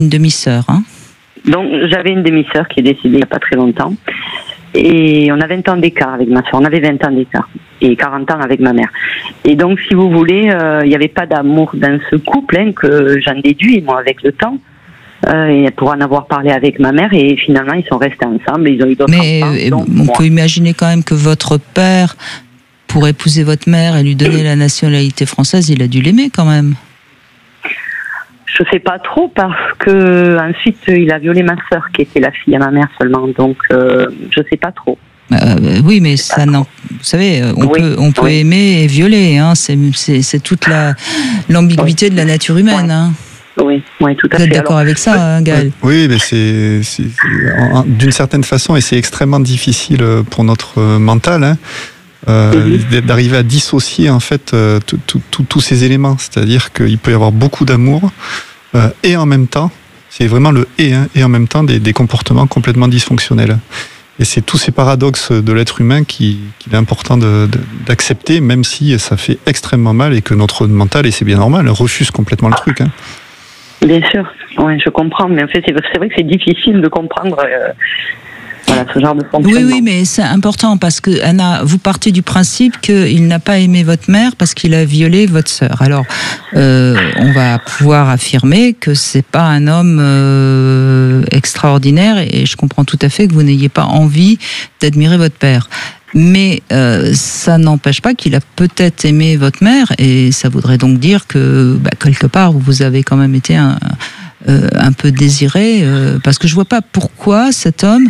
une demi-sœur, hein? Donc j'avais une demi-sœur qui est décédée il n'y a pas très longtemps. Et on a 20 ans d'écart avec ma soeur. On avait 20 ans d'écart. Et 40 ans avec ma mère. Et donc, si vous voulez, il n'y avait pas d'amour dans ce couple, hein, que j'en déduis, moi, avec le temps. Et pour en avoir parlé avec ma mère. Et finalement, ils sont restés ensemble. Ils ont eu d'autres enfants. Mais donc, on peut imaginer quand même que votre père, pour épouser votre mère et lui donner la nationalité française, il a dû l'aimer quand même. Je sais pas trop parce que ensuite il a violé ma sœur qui était la fille à ma mère seulement, donc je sais pas trop. Oui, mais ça, non. Vous savez, on peut aimer et violer. Hein. C'est toute l'ambiguïté de la nature humaine. Hein. Oui, tout à fait. Vous êtes d'accord avec ça, hein, Gaël? Oui, mais c'est d'une certaine façon, et c'est extrêmement difficile pour notre mental. Hein. D'arriver à dissocier en fait tous ces éléments, c'est-à-dire qu'il peut y avoir beaucoup d'amour et en même temps, c'est vraiment le et en même temps des comportements complètement dysfonctionnels. Et c'est tous ces paradoxes de l'être humain qu'il est important d'accepter, même si ça fait extrêmement mal et que notre mental, et c'est bien normal, refuse complètement le truc. Hein. Bien sûr, ouais, je comprends, mais en fait c'est vrai que c'est difficile de comprendre. Voilà, ce genre de fonctionnement. Oui, mais c'est important parce que Anna, vous partez du principe qu'il n'a pas aimé votre mère parce qu'il a violé votre sœur. Alors, on va pouvoir affirmer que c'est pas un homme extraordinaire et je comprends tout à fait que vous n'ayez pas envie d'admirer votre père. Mais ça n'empêche pas qu'il a peut-être aimé votre mère et ça voudrait donc dire que quelque part vous avez quand même été un peu désiré parce que je vois pas pourquoi cet homme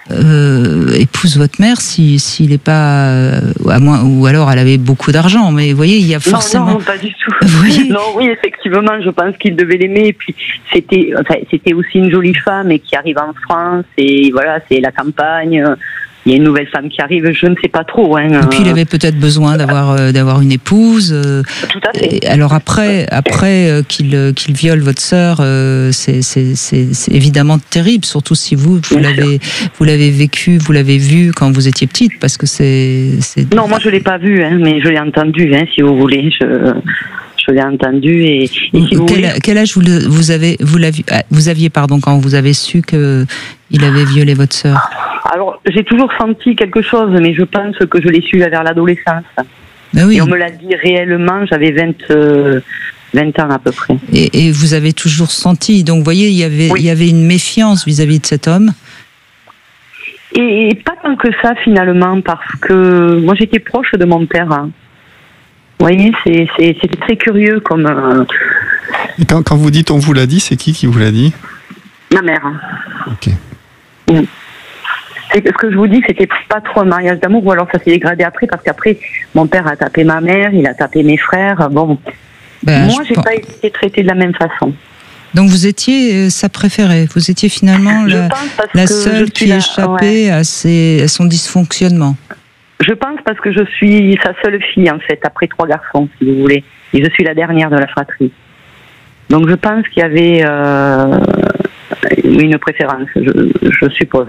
épouse votre mère s'il n'est pas à moins, ou alors elle avait beaucoup d'argent, mais vous voyez il y a forcément non pas du tout. Non, oui, effectivement je pense qu'il devait l'aimer et puis c'était aussi une jolie femme et qui arrive en France et voilà, c'est la campagne. Il y a une nouvelle femme qui arrive, je ne sais pas trop. Hein. Et puis il avait peut-être besoin d'avoir une épouse. Tout à fait. Et alors après qu'il viole votre sœur, c'est évidemment terrible, surtout si vous l'avez vécu, vous l'avez vu quand vous étiez petite, parce que c'est. Non, moi je l'ai pas vu, hein, mais je l'ai entendu, hein, si vous voulez. Je l'ai entendu et si vous voulez... Quel âge vous aviez quand vous avez su qu'il avait violé votre sœur? Alors, j'ai toujours senti quelque chose, mais je pense que je l'ai su vers l'adolescence. Ben oui. Et on me l'a dit réellement, j'avais 20 ans à peu près. Et vous avez toujours senti, donc vous voyez, il y avait une méfiance vis-à-vis de cet homme? Et pas tant que ça finalement, parce que moi j'étais proche de mon père. Hein. Vous voyez, c'était très curieux comme... Et quand vous dites on vous l'a dit, c'est qui vous l'a dit? Ma mère. Ok. Ce que je vous dis, c'était pas trop un mariage d'amour, ou alors ça s'est dégradé après, parce qu'après, mon père a tapé ma mère, il a tapé mes frères. Bon, moi, j'ai pas été traitée de la même façon. Donc vous étiez sa préférée, vous étiez finalement la seule qui échappait à son dysfonctionnement. Je pense parce que je suis sa seule fille, en fait, après 3 garçons, si vous voulez. Et je suis la dernière de la fratrie. Donc je pense qu'il y avait une préférence, je suppose.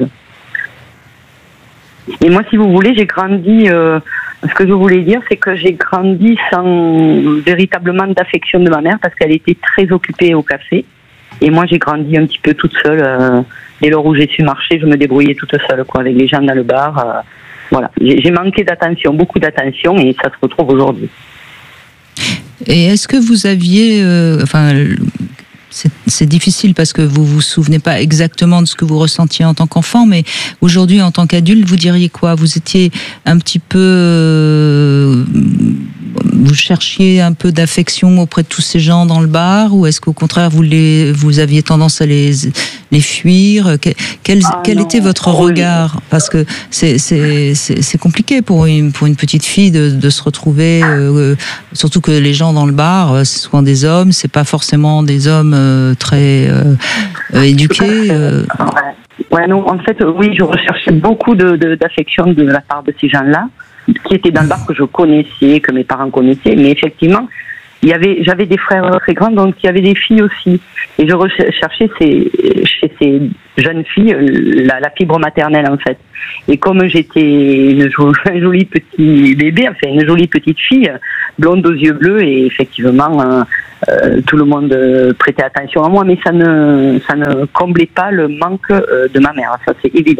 Et moi, si vous voulez, j'ai grandi... ce que je voulais dire, c'est que j'ai grandi sans véritablement d'affection de ma mère, parce qu'elle était très occupée au café. Et moi, j'ai grandi un petit peu toute seule. Dès lors où j'ai su marcher, je me débrouillais toute seule, quoi, avec les gens dans le bar. Voilà, j'ai manqué d'attention, beaucoup d'attention, et ça se retrouve aujourd'hui. Et est-ce que vous aviez, c'est difficile parce que vous vous souvenez pas exactement de ce que vous ressentiez en tant qu'enfant, mais aujourd'hui, en tant qu'adulte, vous diriez quoi? Vous étiez un petit peu, vous cherchiez un peu d'affection auprès de tous ces gens dans le bar, ou est-ce qu'au contraire vous aviez tendance à les fuir? Quel était votre regard? Parce que c'est compliqué pour une petite fille de se retrouver, surtout que les gens dans le bar, c'est souvent des hommes, c'est pas forcément des hommes très éduqués. Ouais, non, en fait, oui, je recherchais beaucoup d'affection de la part de ces gens-là, qui étaient dans le bar que je connaissais, que mes parents connaissaient, mais effectivement, j'avais des frères très grands, donc il y avait des filles aussi. Et je recherchais chez ces jeunes filles la fibre maternelle, en fait. Et comme j'étais un joli petit bébé, enfin une jolie petite fille, blonde aux yeux bleus, et effectivement, tout le monde prêtait attention à moi, mais ça ne comblait pas le manque de ma mère, ça c'est évident.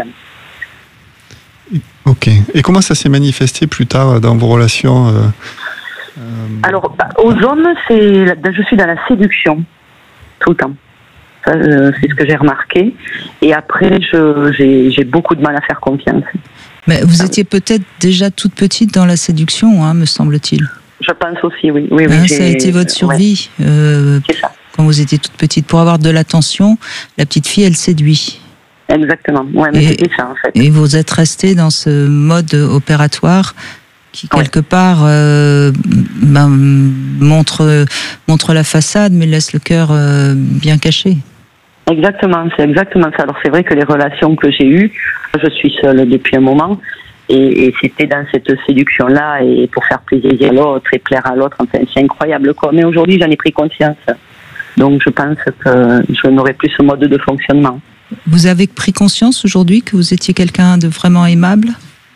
Ok. Et comment ça s'est manifesté plus tard dans vos relations Alors, aux hommes, je suis dans la séduction, tout le temps. Ça, c'est ce que j'ai remarqué. Et après, j'ai beaucoup de mal à faire confiance. Mais vous étiez peut-être déjà toute petite dans la séduction, hein, me semble-t-il. Je pense aussi, oui. Ça a été votre survie. C'est ça. Quand vous étiez toute petite, pour avoir de l'attention, la petite fille, elle séduit. Exactement. Ouais, mais c'était ça, en fait. Et vous êtes resté dans ce mode opératoire qui, quelque part, montre la façade, mais laisse le cœur bien caché. Exactement, c'est exactement ça. Alors, c'est vrai que les relations que j'ai eues, je suis seule depuis un moment, et c'était dans cette séduction-là, et pour faire plaisir à l'autre et plaire à l'autre, enfin, c'est incroyable, quoi. Mais aujourd'hui, j'en ai pris conscience. Donc, je pense que je n'aurai plus ce mode de fonctionnement. Vous avez pris conscience aujourd'hui que vous étiez quelqu'un de vraiment aimable ?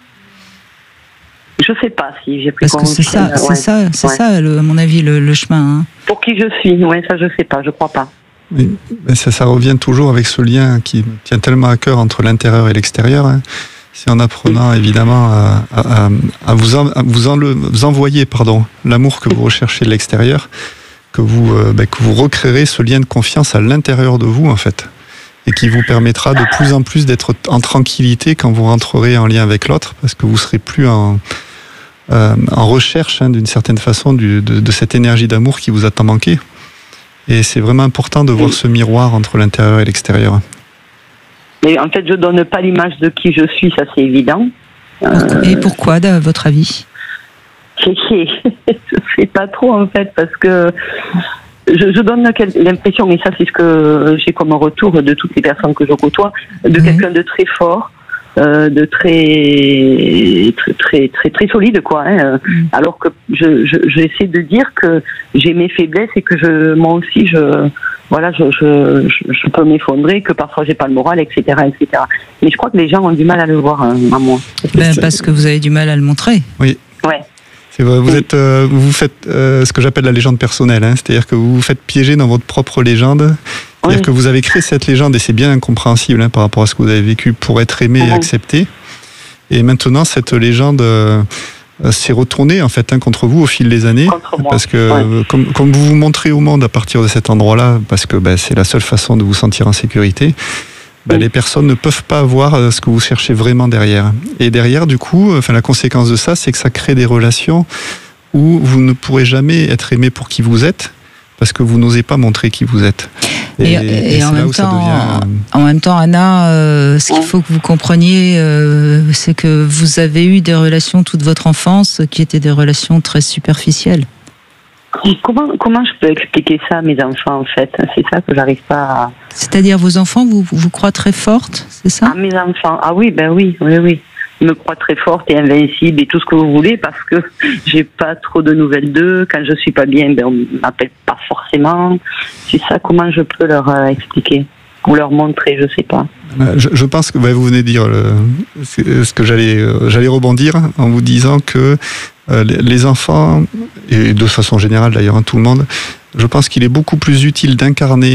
Je sais pas si j'ai pris conscience. Parce que c'est ça, à mon avis, le chemin. Hein. Pour qui je suis, ça je sais pas, je crois pas. Oui, mais ça revient toujours avec ce lien qui me tient tellement à cœur entre l'intérieur et l'extérieur. Hein. C'est en apprenant évidemment à vous envoyer l'amour que vous recherchez de l'extérieur, que vous recréerez ce lien de confiance à l'intérieur de vous, en fait. Et qui vous permettra de plus en plus d'être en tranquillité quand vous rentrerez en lien avec l'autre, parce que vous serez plus en recherche, d'une certaine façon, de cette énergie d'amour qui vous a tant manqué. Et c'est vraiment important de voir ce miroir entre l'intérieur et l'extérieur. Mais en fait, je donne pas l'image de qui je suis, ça c'est évident. Et pourquoi, à votre avis ? Je sais pas trop, en fait, parce que je donne l'impression, et ça c'est ce que j'ai comme retour de toutes les personnes que je côtoie, de quelqu'un de très fort, de très solide, quoi. Alors que j'essaie de dire que j'ai mes faiblesses et que moi aussi je peux m'effondrer, que parfois j'ai pas le moral, etc., etc. Mais je crois que les gens ont du mal à le voir à moi. Parce que vous avez du mal à le montrer. Oui. Ouais. C'est vrai, vous faites ce que j'appelle la légende personnelle, c'est-à-dire que vous vous faites piéger dans votre propre légende. C'est-à-dire que vous avez créé cette légende, et c'est bien incompréhensible par rapport à ce que vous avez vécu, pour être aimé et accepté. Et maintenant, cette légende s'est retournée en fait contre vous au fil des années, parce que comme vous vous montrez au monde à partir de cet endroit-là, parce que c'est la seule façon de vous sentir en sécurité, les personnes ne peuvent pas voir ce que vous cherchez vraiment derrière. Et derrière, du coup, la conséquence de ça, c'est que ça crée des relations où vous ne pourrez jamais être aimé pour qui vous êtes, parce que vous n'osez pas montrer qui vous êtes. Et en même temps, Anna, ce qu'il faut que vous compreniez, c'est que vous avez eu des relations toute votre enfance qui étaient des relations très superficielles. Comment je peux expliquer ça à mes enfants, en fait ? C'est ça que j'arrive pas à... C'est-à-dire, vos enfants vous croient très forte, c'est ça ? Ah, mes enfants, oui. Ils me croient très forte et invincible et tout ce que vous voulez, parce que j'ai pas trop de nouvelles d'eux. Quand je suis pas bien, on m'appelle pas forcément. C'est ça, comment je peux leur expliquer ou leur montrer, je sais pas. Je pense que vous venez de dire ce que j'allais rebondir en vous disant que les enfants, et de façon générale d'ailleurs, tout le monde, je pense qu'il est beaucoup plus utile d'incarner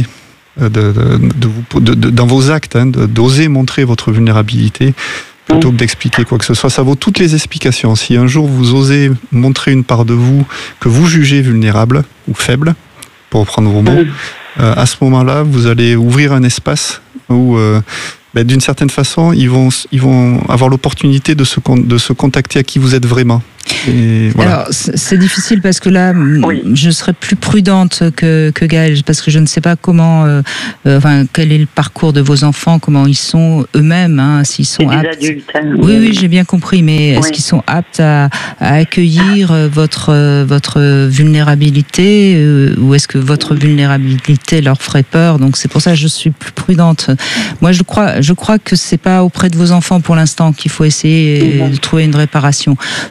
dans vos actes, d'oser montrer votre vulnérabilité, plutôt que d'expliquer quoi que ce soit. Ça vaut toutes les explications. Si un jour vous osez montrer une part de vous que vous jugez vulnérable ou faible, pour reprendre vos mots, à ce moment-là, vous allez ouvrir un espace où, d'une certaine façon, ils vont avoir l'opportunité de se contacter à qui vous êtes vraiment. Et voilà. Alors, c'est difficile parce que là, je serais plus prudente que Gaëlle, parce que je ne sais pas comment, quel est le parcours de vos enfants, comment ils sont eux-mêmes, s'ils sont aptes. Des adultes. Oui, j'ai bien compris, mais est-ce qu'ils sont aptes à accueillir votre vulnérabilité, ou est-ce que votre vulnérabilité leur ferait peur ? Donc c'est pour ça que je suis plus prudente. Moi, je crois que c'est pas auprès de vos enfants pour l'instant qu'il faut essayer de trouver une réparation. Je pense que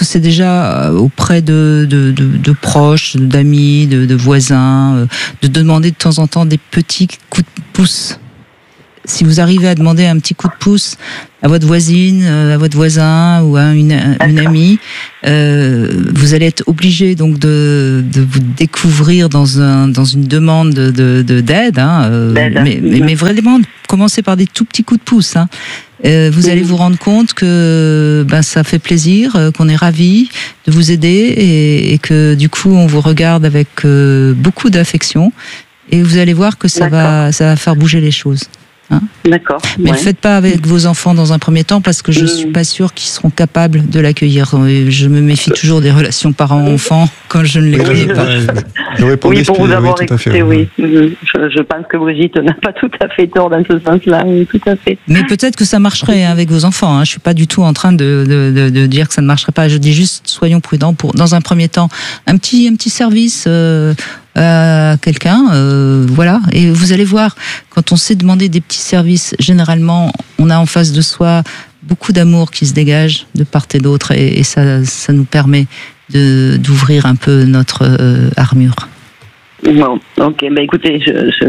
commencez déjà auprès de proches, d'amis, de voisins, de demander de temps en temps des petits coups de pouce. Si vous arrivez à demander un petit coup de pouce à votre voisine, à votre voisin ou à une amie, vous allez être obligé donc de vous découvrir dans une demande d'aide, mais vraiment commencez par des tout petits coups de pouce. Vous allez vous rendre compte que ça fait plaisir, qu'on est ravis de vous aider et que du coup on vous regarde avec beaucoup d'affection et vous allez voir que ça va faire bouger les choses. D'accord. Mais ne le faites pas avec vos enfants dans un premier temps parce que je suis pas sûre qu'ils seront capables de l'accueillir. Je me méfie toujours des relations parents-enfants quand je ne les connais pas. Oui, pour vous avoir écouté, oui. Je pense que Brigitte n'a pas tout à fait tort dans ce sens-là, oui, tout à fait. Mais peut-être que ça marcherait avec vos enfants. Je suis pas du tout en train de dire que ça ne marcherait pas. Je dis juste soyons prudents pour, dans un premier temps, un petit service. À quelqu'un, voilà, et vous allez voir, quand on sait demander des petits services, généralement, on a en face de soi beaucoup d'amour qui se dégage de part et d'autre, et ça nous permet d'ouvrir un peu notre armure. Bon, ok, écoutez,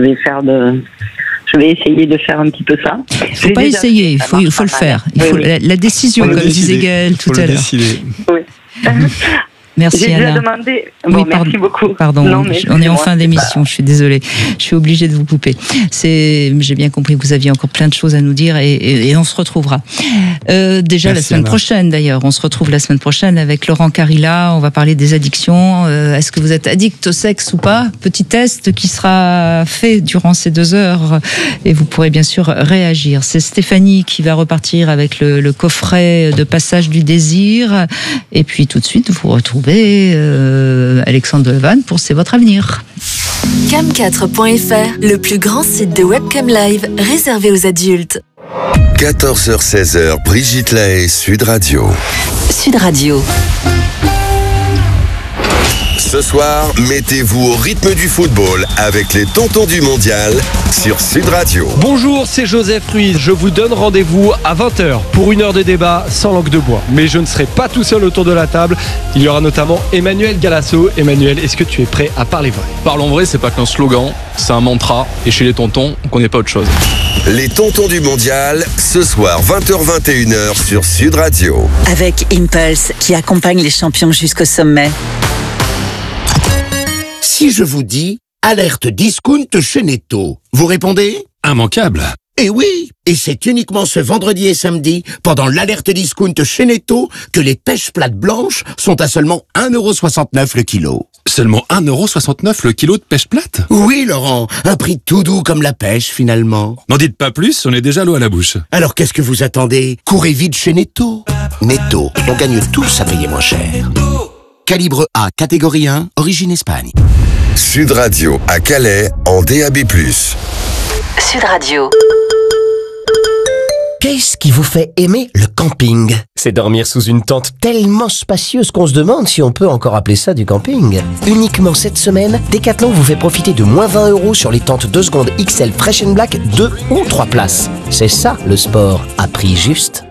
je vais essayer de faire un petit peu ça. Il ne faut pas essayer, il faut le faire. Il faut la décision, comme disait Gaëlle tout à l'heure. Oui. Merci Anna. Merci beaucoup. Pardon, on est en fin d'émission, je suis désolée. Je suis obligée de vous couper. J'ai bien compris que vous aviez encore plein de choses à nous dire et on se retrouvera. Déjà la semaine prochaine d'ailleurs, on se retrouve la semaine prochaine avec Laurent Carilla, on va parler des addictions. Est-ce que vous êtes addict au sexe ou pas? Petit test qui sera fait durant ces 2 heures et vous pourrez bien sûr réagir. C'est Stéphanie qui va repartir avec le coffret de Passage du désir et puis tout de suite vous retrouvez Alexandre Delavanne pour C'est votre avenir. Cam4.fr, le plus grand site de webcam live réservé aux adultes. 14h-16h, Brigitte Lahaie, Sud Radio. Sud Radio. Ce soir, mettez-vous au rythme du football avec les Tontons du Mondial sur Sud Radio. Bonjour, c'est Joseph Ruiz. Je vous donne rendez-vous à 20h pour 1 heure de débat sans langue de bois. Mais je ne serai pas tout seul autour de la table. Il y aura notamment Emmanuel Galasso. Emmanuel, est-ce que tu es prêt à parler vrai? Parlons vrai, c'est pas qu'un slogan, c'est un mantra. Et chez les tontons, on connaît pas autre chose. Les Tontons du Mondial, ce soir 20h-21h sur Sud Radio. Avec Impulse, qui accompagne les champions jusqu'au sommet. Si je vous dis alerte discount chez Netto, vous répondez? Immanquable. Eh oui, et c'est uniquement ce vendredi et samedi, pendant l'alerte discount chez Netto, que les pêches plates blanches sont à seulement 1,69€ le kilo. Seulement 1,69€ le kilo de pêche plate? Oui, Laurent, un prix tout doux comme la pêche, finalement. N'en dites pas plus, on est déjà l'eau à la bouche. Alors qu'est-ce que vous attendez? Courez vite chez Netto. Netto, on gagne tous à payer moins cher. Calibre A, catégorie 1, origine Espagne. Sud Radio à Calais en DAB+. Sud Radio. Qu'est-ce qui vous fait aimer le camping? C'est dormir sous une tente tellement spacieuse qu'on se demande si on peut encore appeler ça du camping. Uniquement cette semaine, Decathlon vous fait profiter de moins 20€ sur les tentes 2 secondes XL Fresh and Black 2 ou 3 places. C'est ça le sport à prix juste.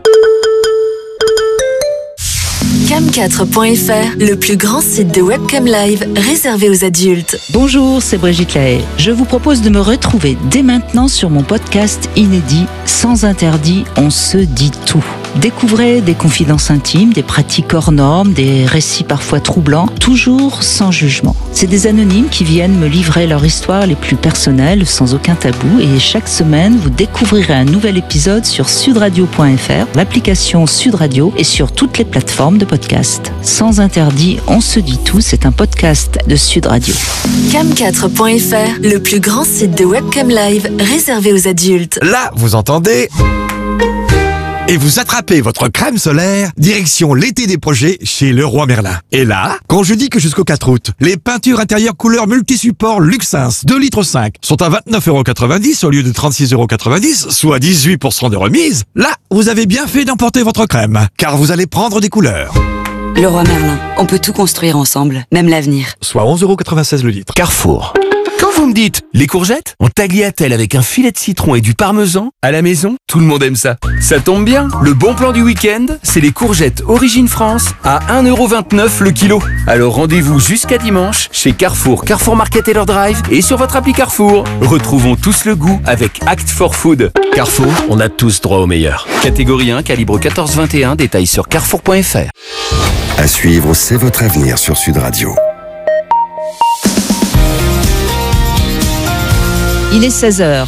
Cam4.fr, le plus grand site de webcam live réservé aux adultes. Bonjour, c'est Brigitte Lahaie. Je vous propose de me retrouver dès maintenant sur mon podcast inédit Sans interdit, on se dit tout. Découvrez des confidences intimes, des pratiques hors normes, des récits parfois troublants, toujours sans jugement. C'est des anonymes qui viennent me livrer leur histoire les plus personnelles, sans aucun tabou, et chaque semaine, vous découvrirez un nouvel épisode sur sudradio.fr, l'application Sud Radio et sur toutes les plateformes de podcast. Sans interdit, on se dit tout, c'est un podcast de Sud Radio. Cam4.fr, le plus grand site de webcam live réservé aux adultes. Là, vous entendez ? Et vous attrapez votre crème solaire, direction l'été des projets chez Leroy Merlin. Et là, quand je dis que jusqu'au 4 août, les peintures intérieures couleur multi-support Luxins 2,5 litres sont à 29,90€ au lieu de 36,90€, soit 18% de remise, là, vous avez bien fait d'emporter votre crème, car vous allez prendre des couleurs. Leroy Merlin, on peut tout construire ensemble, même l'avenir. Soit 11,96 € le litre. Carrefour. Quand vous me dites les courgettes en tagliatelle avec un filet de citron et du parmesan, à la maison, tout le monde aime ça. Ça tombe bien, le bon plan du week-end, c'est les courgettes Origine France à 1,29 € le kilo. Alors rendez-vous jusqu'à dimanche chez Carrefour, Carrefour Market et leur drive et sur votre appli Carrefour. Retrouvons tous le goût avec Act for Food. Carrefour, on a tous droit au meilleur. Catégorie 1, calibre 14-21, détails sur carrefour.fr. À suivre, c'est votre avenir sur Sud Radio. Il est 16h.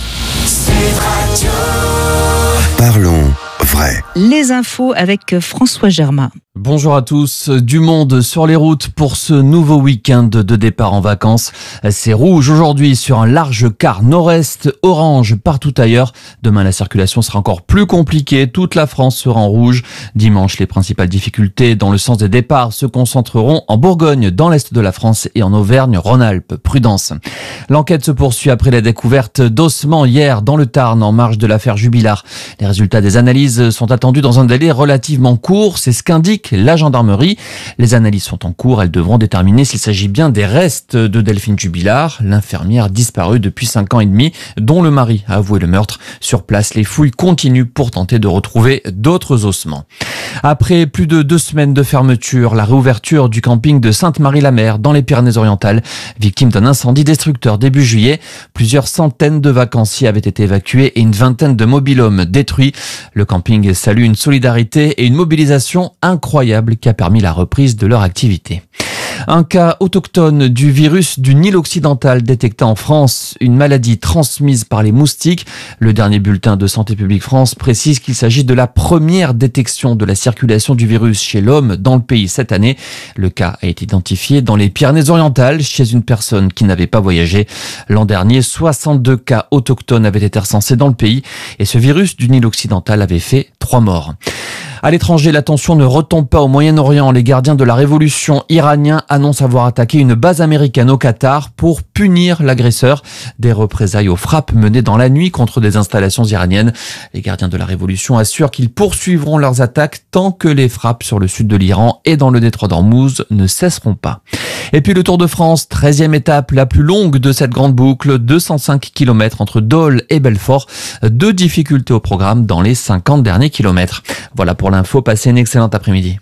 Parlons vrai. Les infos avec François Germain. Bonjour à tous. Du monde sur les routes pour ce nouveau week-end de départ en vacances. C'est rouge aujourd'hui sur un large quart nord-est, orange partout ailleurs. Demain, la circulation sera encore plus compliquée. Toute la France sera en rouge. Dimanche, les principales difficultés dans le sens des départs se concentreront en Bourgogne, dans l'est de la France et en Auvergne-Rhône-Alpes. Prudence. L'enquête se poursuit après la découverte d'ossements hier dans le Tarn en marge de l'affaire Jubilard. Les résultats des analyses sont attendus dans un délai relativement court. C'est ce qu'indique la gendarmerie. Les analyses sont en cours. Elles devront déterminer s'il s'agit bien des restes de Delphine Jubilard, l'infirmière disparue depuis 5 ans et demi, dont le mari a avoué le meurtre. Sur place, les fouilles continuent pour tenter de retrouver d'autres ossements. Après plus de 2 semaines de fermeture, la réouverture du camping de Sainte-Marie-la-Mer dans les Pyrénées-Orientales, victime d'un incendie destructeur début juillet. Plusieurs centaines de vacanciers avaient été évacués et une vingtaine de mobil-homes détruits. Le camping salue une solidarité et une mobilisation incroyable qui a permis la reprise de leur activité. Un cas autochtone du virus du Nil occidental détecté en France, une maladie transmise par les moustiques. Le dernier bulletin de Santé publique France précise qu'il s'agit de la première détection de la circulation du virus chez l'homme dans le pays cette année. Le cas a été identifié dans les Pyrénées-Orientales chez une personne qui n'avait pas voyagé. L'an dernier, 62 cas autochtones avaient été recensés dans le pays et ce virus du Nil occidental avait fait 3 morts. À l'étranger, la tension ne retombe pas au Moyen-Orient. Les gardiens de la révolution iraniens annoncent avoir attaqué une base américaine au Qatar pour punir l'agresseur. Des représailles aux frappes menées dans la nuit contre des installations iraniennes. Les gardiens de la révolution assurent qu'ils poursuivront leurs attaques tant que les frappes sur le sud de l'Iran et dans le détroit d'Ormuz ne cesseront pas. Et puis le Tour de France, 13e étape, la plus longue de cette grande boucle, 205 km entre Dole et Belfort. 2 difficultés au programme dans les 50 derniers kilomètres. Voilà pour l'info, passez une excellente après-midi.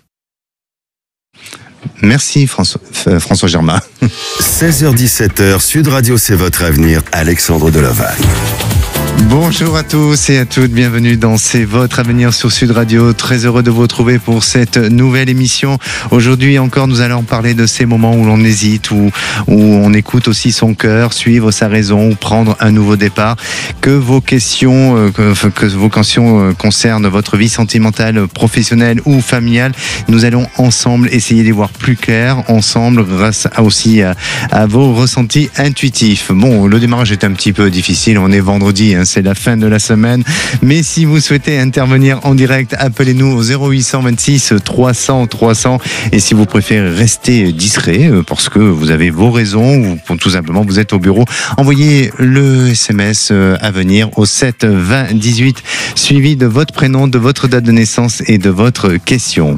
Merci François Germain. 16h-17h, Sud Radio, c'est votre avenir. Alexandre Delovac. Bonjour à tous et à toutes, bienvenue dans C'est votre avenir sur Sud Radio. Très heureux de vous retrouver pour cette nouvelle émission. Aujourd'hui encore, nous allons parler de ces moments où l'on hésite, où on écoute aussi son cœur, suivre sa raison ou prendre un nouveau départ. Que vos questions concernent votre vie sentimentale, professionnelle ou familiale, nous allons ensemble essayer d'y voir plus clair, ensemble, grâce aussi à vos ressentis intuitifs. Bon, le démarrage est un petit peu difficile, on est vendredi, c'est la fin de la semaine, mais si vous souhaitez intervenir en direct, appelez-nous au 0826 300 300, et si vous préférez rester discret parce que vous avez vos raisons ou tout simplement vous êtes au bureau, envoyez le SMS à venir au 7 20 18 suivi de votre prénom, de votre date de naissance et de votre question.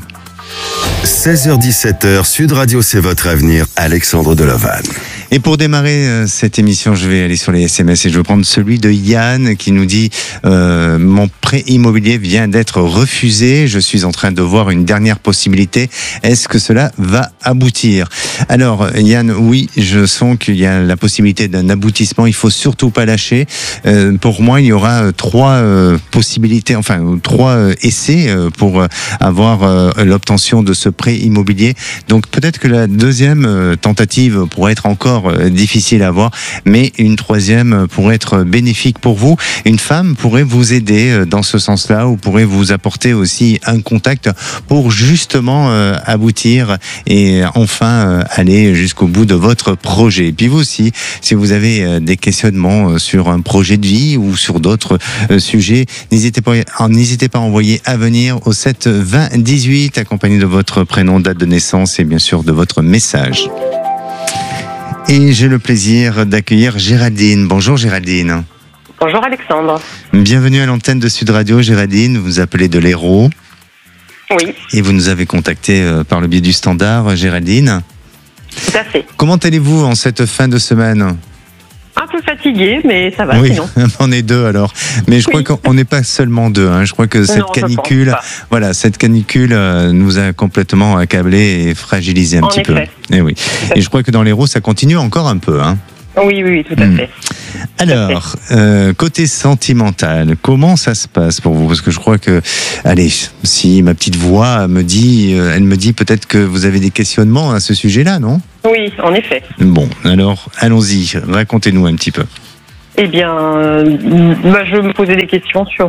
16h-17h, Sud Radio, c'est votre avenir. Alexandre Delovac. Et pour démarrer cette émission, je vais aller sur les SMS et je vais prendre celui de Yann qui nous dit mon prêt immobilier vient d'être refusé. Je suis en train de voir une dernière possibilité. Est-ce que cela va aboutir? Alors Yann, oui, je sens qu'il y a la possibilité d'un aboutissement. Il faut surtout pas lâcher. Pour moi, il y aura 3 possibilités, enfin 3 essais pour avoir l'obtention de ce prêt immobilier. Donc peut-être que la deuxième tentative pourrait être encore difficile à avoir, mais une 3e pourrait être bénéfique pour vous. Une femme pourrait vous aider dans ce sens-là, ou pourrait vous apporter aussi un contact pour justement aboutir et enfin aller jusqu'au bout de votre projet. Et puis vous aussi, si vous avez des questionnements sur un projet de vie ou sur d'autres sujets, n'hésitez pas à envoyer à venir au 7 20 18 accompagné de votre prénom, date de naissance et bien sûr de votre message. Et j'ai le plaisir d'accueillir Géraldine. Bonjour Géraldine. Bonjour Alexandre. Bienvenue à l'antenne de Sud Radio. Géraldine, vous appelez de l'Hérault. Oui. Et vous nous avez contacté par le biais du standard, Géraldine. Tout à fait. Comment allez-vous en cette fin de semaine ? Un peu fatigué, mais ça va Oui, sinon. on est deux alors. Mais je crois qu'on n'est pas seulement deux. Hein. Je crois que cette canicule, cette canicule nous a complètement accablés et fragilisés un petit peu. Et oui. Et je crois que dans l'Hérault, ça continue encore un peu. Hein. Oui, tout à fait. Alors, côté sentimental, comment ça se passe pour vous ? Parce que je crois que, allez, si ma petite voix me dit, elle me dit peut-être que vous avez des questionnements à ce sujet-là, non ? Oui, en effet. Bon, alors, allons-y, racontez-nous un petit peu. Eh bien, je me posais des questions sur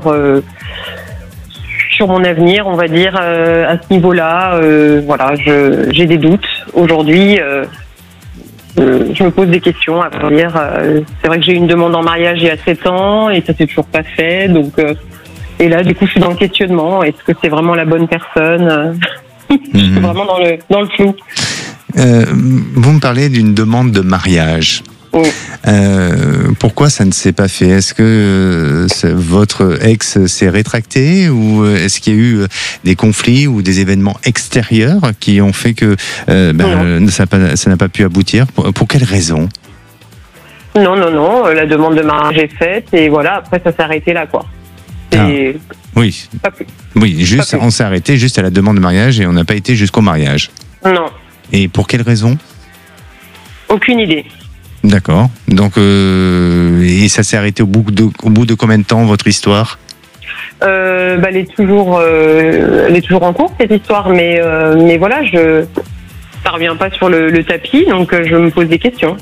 mon avenir, on va dire, à ce niveau-là. Voilà, j'ai des doutes. Aujourd'hui, je me pose des questions, à vrai dire. C'est vrai que j'ai eu une demande en mariage il y a 7 ans et ça s'est toujours pas fait. Donc, et là, du coup, je suis dans le questionnement. Est-ce que c'est vraiment la bonne personne ? Je suis vraiment dans le flou. Vous me parlez d'une demande de mariage. Oui. Pourquoi ça ne s'est pas fait ? Est-ce que votre ex s'est rétracté ou est-ce qu'il y a eu des conflits ou des événements extérieurs qui ont fait que ça n'a pas pu aboutir ? Pour quelles raisons ? Non, la demande de mariage est faite et voilà, après ça s'est arrêté là, quoi. Oui. Juste, on s'est arrêté juste à la demande de mariage et on n'a pas été jusqu'au mariage. Non. Et pour quelles raisons ? Aucune idée. D'accord. Donc, et ça s'est arrêté au bout de combien de temps, votre histoire ? Elle est toujours en cours, cette histoire, mais voilà, ça revient pas sur le tapis, donc je me pose des questions.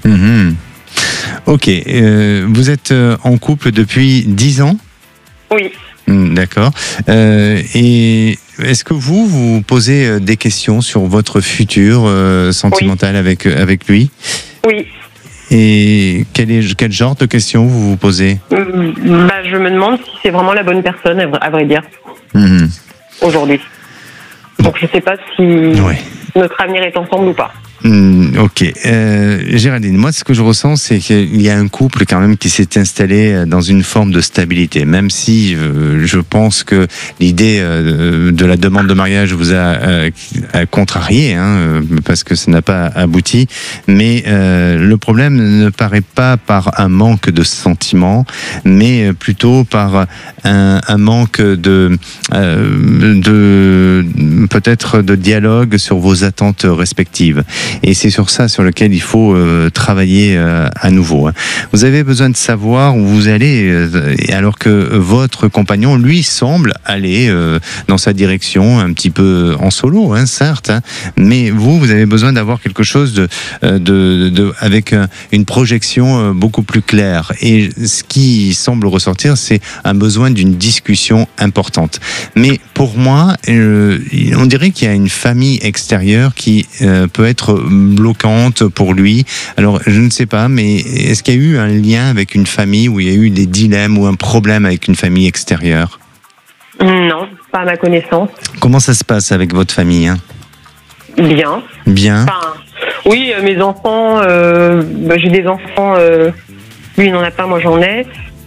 Ok. Vous êtes en couple depuis 10 ans ? Oui. D'accord. Et est-ce que vous posez des questions sur votre futur sentimental avec lui ? Oui. Et quel genre de questions vous posez ? Je me demande si c'est vraiment la bonne personne, à vrai dire, aujourd'hui. Donc je ne sais pas si notre avenir est ensemble ou pas. Ok. Géraldine, moi ce que je ressens, c'est qu'il y a un couple quand même qui s'est installé dans une forme de stabilité, même si je pense que l'idée de la demande de mariage vous a contrarié, parce que ça n'a pas abouti, mais le problème ne paraît pas par un manque de sentiments, mais plutôt par un manque de peut-être de dialogue sur vos attentes respectives. Et c'est sur ça sur lequel il faut travailler à nouveau. Vous avez besoin de savoir où vous allez, alors que votre compagnon, lui, semble aller dans sa direction, un petit peu en solo, certes, mais vous avez besoin d'avoir quelque chose avec une projection beaucoup plus claire. Et ce qui semble ressortir, c'est un besoin d'une discussion importante. Mais pour moi, on dirait qu'il y a une famille extérieure qui peut être bloquante pour lui. Alors, je ne sais pas, mais est-ce qu'il y a eu un lien avec une famille où il y a eu des dilemmes ou un problème avec une famille extérieure ? Non, pas à ma connaissance. Comment ça se passe avec votre famille ? Bien. Bien. Oui, mes enfants, j'ai des enfants, lui il n'en a pas, moi j'en ai.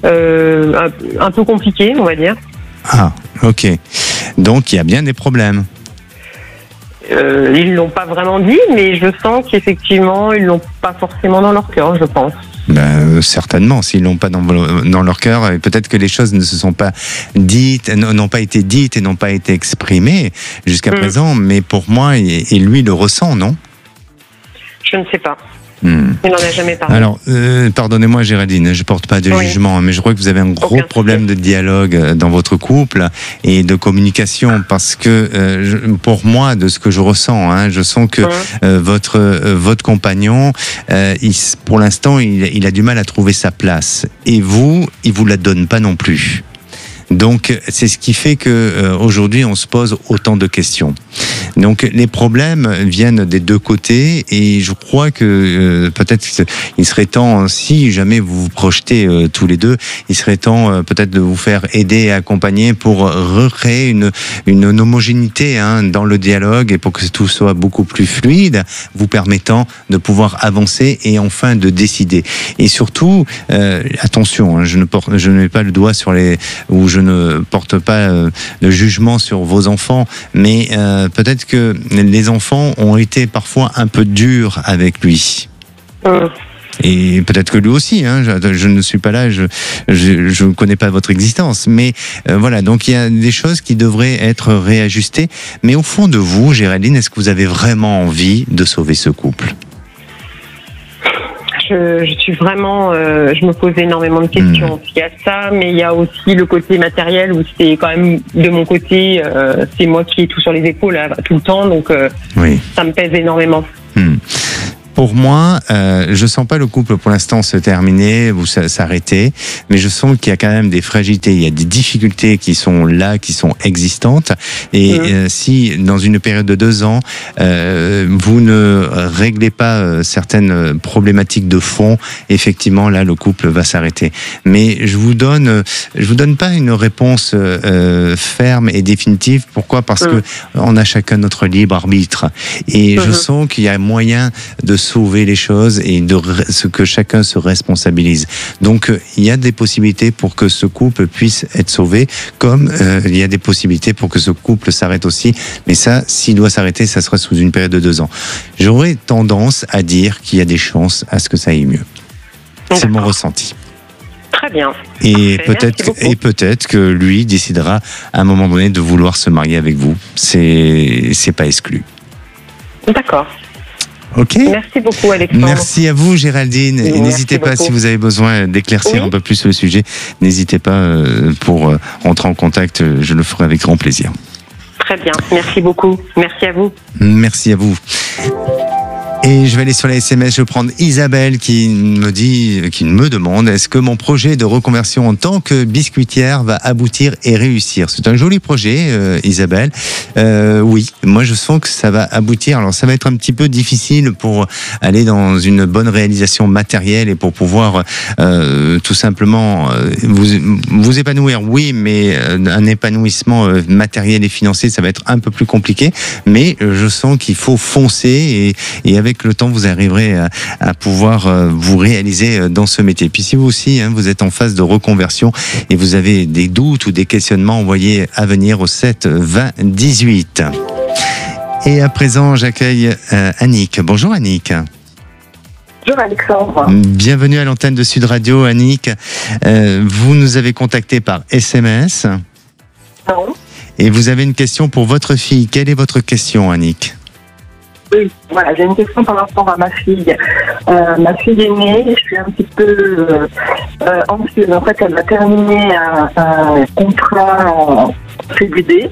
Un peu compliqué, on va dire. Ah, ok. Donc, il y a bien des problèmes. Ils l'ont pas vraiment dit, mais je sens qu'effectivement, ils l'ont pas forcément dans leur cœur, je pense. Certainement, s'ils l'ont pas dans leur cœur, peut-être que les choses ne se sont pas dites, n'ont pas été dites et n'ont pas été exprimées jusqu'à présent, mais pour moi, et lui le ressent, non ? Je ne sais pas. Il n'en a jamais parlé. Alors, pardonnez-moi Géraldine, je porte pas de jugement, mais je crois que vous avez un gros problème de dialogue dans votre couple et de communication, parce que pour moi, de ce que je ressens, je sens que votre compagnon, pour l'instant, il a du mal à trouver sa place, et vous, il vous la donne pas non plus. Donc, c'est ce qui fait que aujourd'hui, on se pose autant de questions. Donc, les problèmes viennent des deux côtés, et je crois que peut-être il serait temps, si jamais vous vous projetez tous les deux, il serait temps peut-être de vous faire aider et accompagner pour recréer une homogénéité dans le dialogue, et pour que tout soit beaucoup plus fluide, vous permettant de pouvoir avancer et enfin de décider. Et surtout, attention, je ne mets pas le doigt sur ou je ne porte pas de jugement sur vos enfants, mais peut-être que les enfants ont été parfois un peu durs avec lui. Et peut-être que lui aussi, hein, je ne suis pas là, je ne connais pas votre existence. Mais voilà, donc il y a des choses qui devraient être réajustées. Mais au fond de vous, Géraldine, est-ce que vous avez vraiment envie de sauver ce couple ? Je suis vraiment, je me pose énormément de questions. Il y a ça, mais il y a aussi le côté matériel où c'est quand même de mon côté, c'est moi qui ai tout sur les épaules là, tout le temps, donc ça me pèse énormément. Pour moi, je sens pas le couple pour l'instant se terminer ou s'arrêter, mais je sens qu'il y a quand même des fragilités, il y a des difficultés qui sont là, qui sont existantes. Et si dans une période de 2 ans, vous ne réglez pas certaines problématiques de fond, effectivement là le couple va s'arrêter. Mais je vous donne pas une réponse ferme et définitive. Pourquoi ? Parce que on a chacun notre libre arbitre. Et je sens qu'il y a moyen de sauver les choses et de ce que chacun se responsabilise. Donc il y a des possibilités pour que ce couple puisse être sauvé, comme il y a des possibilités pour que ce couple s'arrête aussi. Mais ça, s'il doit s'arrêter, ça sera sous une période de 2 ans. J'aurais tendance à dire qu'il y a des chances à ce que ça aille mieux. C'est mon ressenti. Très bien. Et peut-être que lui décidera à un moment donné de vouloir se marier avec vous. C'est pas exclu. D'accord. Ok. Merci beaucoup, Alexandre. Merci à vous, Géraldine. Et n'hésitez pas, si vous avez besoin d'éclaircir un peu plus le sujet, n'hésitez pas pour rentrer en contact. Je le ferai avec grand plaisir. Très bien. Merci beaucoup. Merci à vous. Merci à vous. Et je vais aller sur les SMS, je vais prendre Isabelle qui me demande, est-ce que mon projet de reconversion en tant que biscuitière va aboutir et réussir ? C'est un joli projet, Isabelle. Oui, moi je sens que ça va aboutir. Alors ça va être un petit peu difficile pour aller dans une bonne réalisation matérielle et pour pouvoir tout simplement vous épanouir. Oui, mais un épanouissement matériel et financier, ça va être un peu plus compliqué. Mais je sens qu'il faut foncer et avec le temps, vous arriverez à pouvoir vous réaliser dans ce métier. Puis si vous aussi, vous êtes en phase de reconversion et vous avez des doutes ou des questionnements, envoyez à venir au 7 20 18. Et à présent, j'accueille Annick. Bonjour Annick. Bonjour Alexandre. Bienvenue à l'antenne de Sud Radio, Annick. Vous nous avez contacté par SMS. Non. Et vous avez une question pour votre fille. Quelle est votre question, Annick ? Oui, voilà, j'ai une question par rapport à ma fille. Ma fille est née, je suis un petit peu anxieuse. En fait, elle va terminer un contrat en CDD,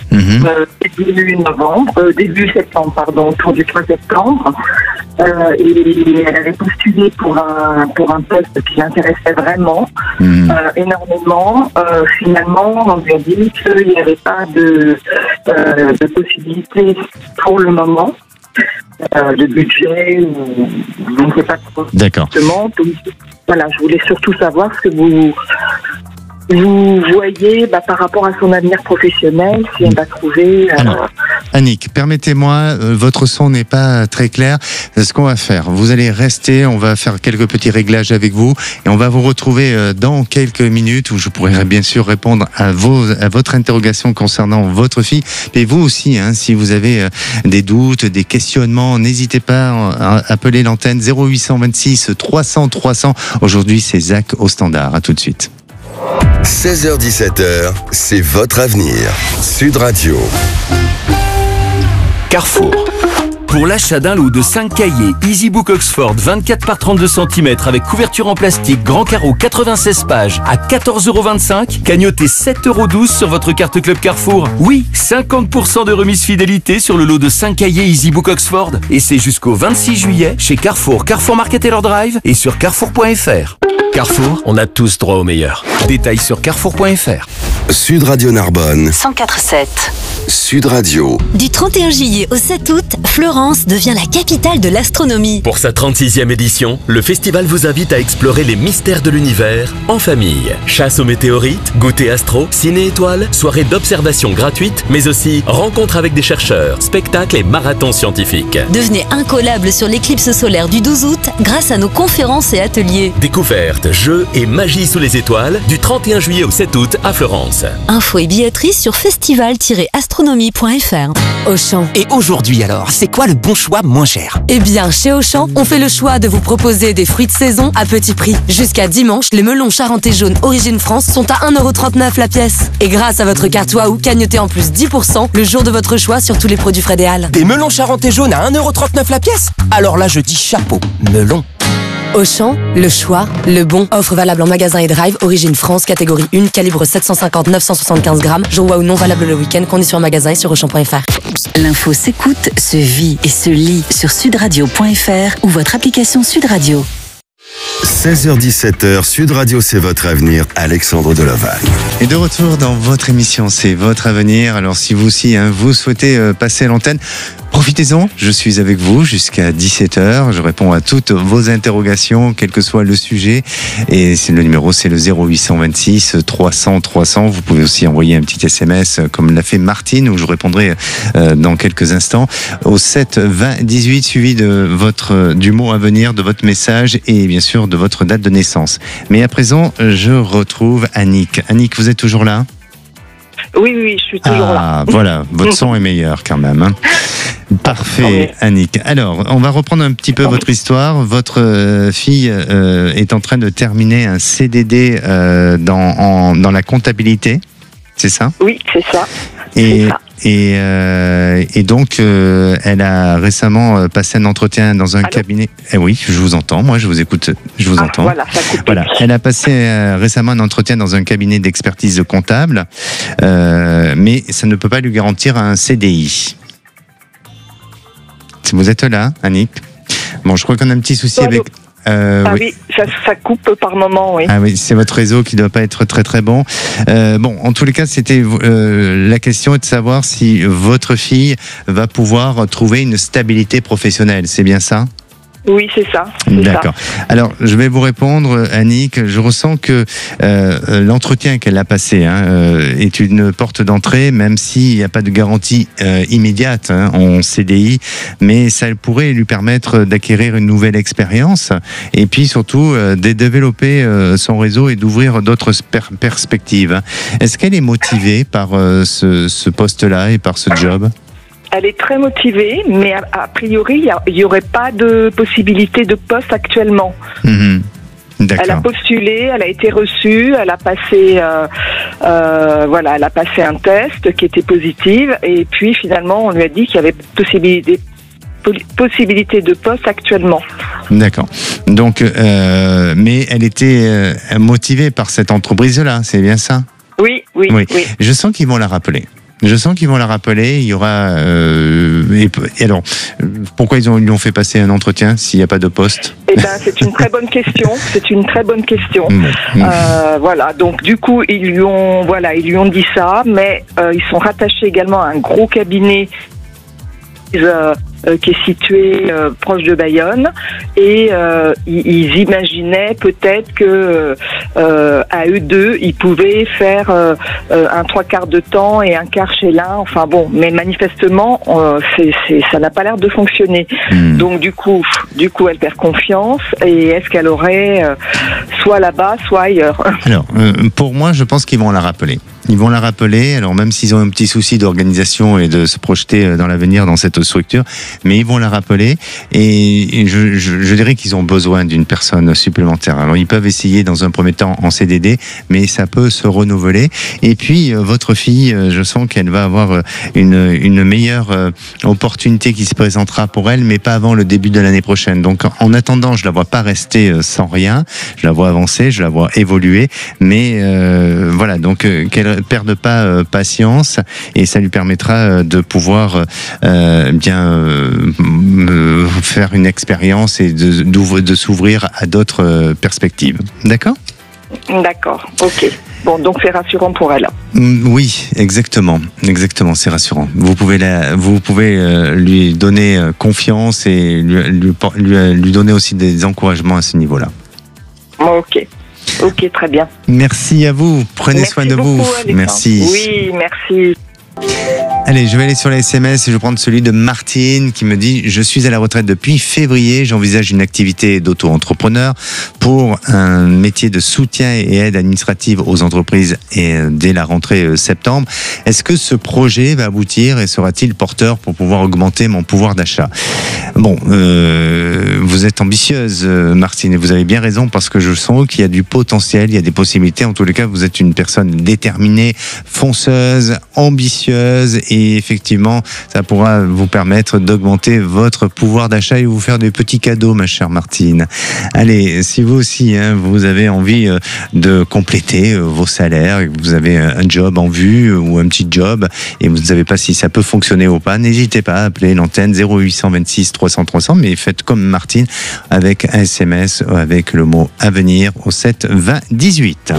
début septembre, pardon, autour du 3 septembre. Et elle avait postulé pour un poste qui l'intéressait vraiment, énormément. Finalement, on lui a dit qu'il n'y avait pas de possibilité pour le moment. De budget, je ne sais pas trop. D'accord. Voilà, je voulais surtout savoir ce que vous voyez par rapport à son avenir professionnel, si elle va trouver... Alors, Annick, permettez-moi, votre son n'est pas très clair. Ce qu'on va faire, vous allez rester, on va faire quelques petits réglages avec vous et on va vous retrouver dans quelques minutes où je pourrai bien sûr répondre à votre interrogation concernant votre fille. Et vous aussi, si vous avez des doutes, des questionnements, n'hésitez pas à appeler l'antenne 0826 300 300. Aujourd'hui, c'est Zach au standard. À tout de suite. 16h-17h, c'est votre avenir. Sud Radio. Carrefour. Pour l'achat d'un lot de 5 cahiers EasyBook Oxford 24 par 32 cm avec couverture en plastique grand carreau 96 pages à 14,25 €, cagnotez 7,12 € sur votre carte Club Carrefour. Oui, 50% de remise fidélité sur le lot de 5 cahiers EasyBook Oxford. Et c'est jusqu'au 26 juillet chez Carrefour, Carrefour Market Taylor Drive et sur carrefour.fr. Carrefour, on a tous droit au meilleur. Détails sur carrefour.fr. Sud Radio Narbonne 104.7. Sud Radio. Du 31 juillet au 7 août, Florence devient la capitale de l'astronomie. Pour sa 36e édition, le festival vous invite à explorer les mystères de l'univers en famille. Chasse aux météorites, goûter astro, ciné-étoiles, soirée d'observation gratuite, mais aussi rencontres avec des chercheurs, spectacles et marathons scientifiques. Devenez incollable sur l'éclipse solaire du 12 août grâce à nos conférences et ateliers. Découvertes, jeux et magie sous les étoiles du 31 juillet au 7 août à Florence. Infos et billetterie sur festival-astronomie.fr. Auchan. Et aujourd'hui alors, c'est quoi le bon choix moins cher? Eh bien, chez Auchan, on fait le choix de vous proposer des fruits de saison à petit prix. Jusqu'à dimanche, les melons charentais jaunes Origine France sont à 1,39€ la pièce. Et grâce à votre carte Waouh, cagnotez en plus 10% le jour de votre choix sur tous les produits Frédéal. Des melons charentais jaunes à 1,39€ la pièce? Alors là, je dis chapeau, melon. Auchan, le choix, le bon. Offre valable en magasin et drive, Origine France, catégorie 1, calibre 750-975 grammes. Jour Waouh non valable le week-end, conditions en magasin et sur Auchan.fr. L'info s'écoute, se vit et se lit sur sudradio.fr ou votre application Sud Radio. 16h-17h, Sud Radio, c'est votre avenir. Alexandre Deloval. Et de retour dans votre émission, c'est votre avenir. Alors si vous aussi, vous souhaitez passer à l'antenne, profitez-en, je suis avec vous jusqu'à 17h. Je réponds à toutes vos interrogations, quel que soit le sujet. Et le numéro, c'est le 0826 300 300. Vous pouvez aussi envoyer un petit SMS comme l'a fait Martine, où je répondrai dans quelques instants au 7 20 18, suivi du mot à venir, de votre message et bien sûr de votre date de naissance. Mais à présent, je retrouve Annick. Annick, vous êtes toujours là ? Oui, je suis toujours là. Voilà, votre son est meilleur quand même. Parfait, Annick. Alors, on va reprendre un petit peu votre histoire. Votre fille est en train de terminer un CDD dans la comptabilité, c'est ça ? Oui, c'est ça. Et donc, elle a récemment passé un entretien dans un cabinet. Eh oui, je vous entends. Moi, je vous écoute. Je vous entends. Voilà, ça coupe. Voilà. Elle a passé récemment un entretien dans un cabinet d'expertise comptable, mais ça ne peut pas lui garantir un CDI. Vous êtes là, Annick ? Bon, je crois qu'on a un petit souci avec. Oui, ça coupe par moment, oui. Ah oui, c'est votre réseau qui ne doit pas être très très bon. Bon, en tous les cas, c'était la question est de savoir si votre fille va pouvoir trouver une stabilité professionnelle. C'est bien ça ? Oui, c'est ça. D'accord. Alors, je vais vous répondre, Annick. Je ressens que l'entretien qu'elle a passé est une porte d'entrée, même s'il n'y a pas de garantie immédiate en CDI, mais ça pourrait lui permettre d'acquérir une nouvelle expérience et puis surtout de développer son réseau et d'ouvrir d'autres perspectives. Est-ce qu'elle est motivée par ce poste-là et par ce job ? Elle est très motivée, mais a priori, il n'y aurait pas de possibilité de poste actuellement. D'accord. Elle a postulé, elle a été reçue, elle a passé, elle a passé un test qui était positif, et puis finalement, on lui a dit qu'il y avait possibilité de poste actuellement. D'accord. Donc, mais elle était motivée par cette entreprise-là, c'est bien ça ? Oui. Je sens qu'ils vont la rappeler. Il y aura. Et alors, pourquoi ils lui ont fait passer un entretien s'il n'y a pas de poste ? Eh ben, c'est une très bonne question. Voilà. Donc, du coup, ils lui ont dit ça, mais ils sont rattachés également à un gros cabinet qui est situé proche de Bayonne, et ils imaginaient peut-être que à eux deux ils pouvaient faire un 3/4 de temps et un quart chez l'un, enfin bon, mais manifestement ça n'a pas l'air de fonctionner. Donc du coup elle perd confiance, et est-ce qu'elle aurait soit là-bas soit ailleurs? Alors pour moi, je pense qu'ils vont la rappeler. Alors même s'ils ont un petit souci d'organisation et de se projeter dans l'avenir dans cette structure, mais ils vont la rappeler, et je dirais qu'ils ont besoin d'une personne supplémentaire. Alors ils peuvent essayer dans un premier temps en CDD, mais ça peut se renouveler. Et puis votre fille, je sens qu'elle va avoir une meilleure opportunité qui se présentera pour elle, mais pas avant le début de l'année prochaine. Donc en attendant, je la vois pas rester sans rien, je la vois avancer, je la vois évoluer, mais voilà, donc qu'elle perde pas patience, et ça lui permettra de pouvoir faire une expérience et de s'ouvrir à d'autres perspectives. D'accord ? D'accord, ok. Bon, donc c'est rassurant pour elle. Oui, exactement, c'est rassurant. Vous pouvez lui donner confiance et lui donner aussi des encouragements à ce niveau-là. Ok, très bien. Merci à vous, prenez soin de vous. Alexandre. Merci. Oui, merci. Allez, je vais aller sur les SMS et je vais prendre celui de Martine qui me dit « Je suis à la retraite depuis février, j'envisage une activité d'auto-entrepreneur pour un métier de soutien et aide administrative aux entreprises et dès la rentrée septembre. Est-ce que ce projet va aboutir et sera-t-il porteur pour pouvoir augmenter mon pouvoir d'achat ?» Bon, vous êtes ambitieuse Martine et vous avez bien raison parce que je sens qu'il y a du potentiel, il y a des possibilités. En tous les cas, vous êtes une personne déterminée, fonceuse, ambitieuse et effectivement, ça pourra vous permettre d'augmenter votre pouvoir d'achat et vous faire des petits cadeaux, ma chère Martine. Allez, si vous aussi, vous avez envie de compléter vos salaires, vous avez un job en vue ou un petit job et vous ne savez pas si ça peut fonctionner ou pas, n'hésitez pas à appeler l'antenne 0826 300 300, mais faites comme Martine avec un SMS avec le mot avenir au 7 20 18.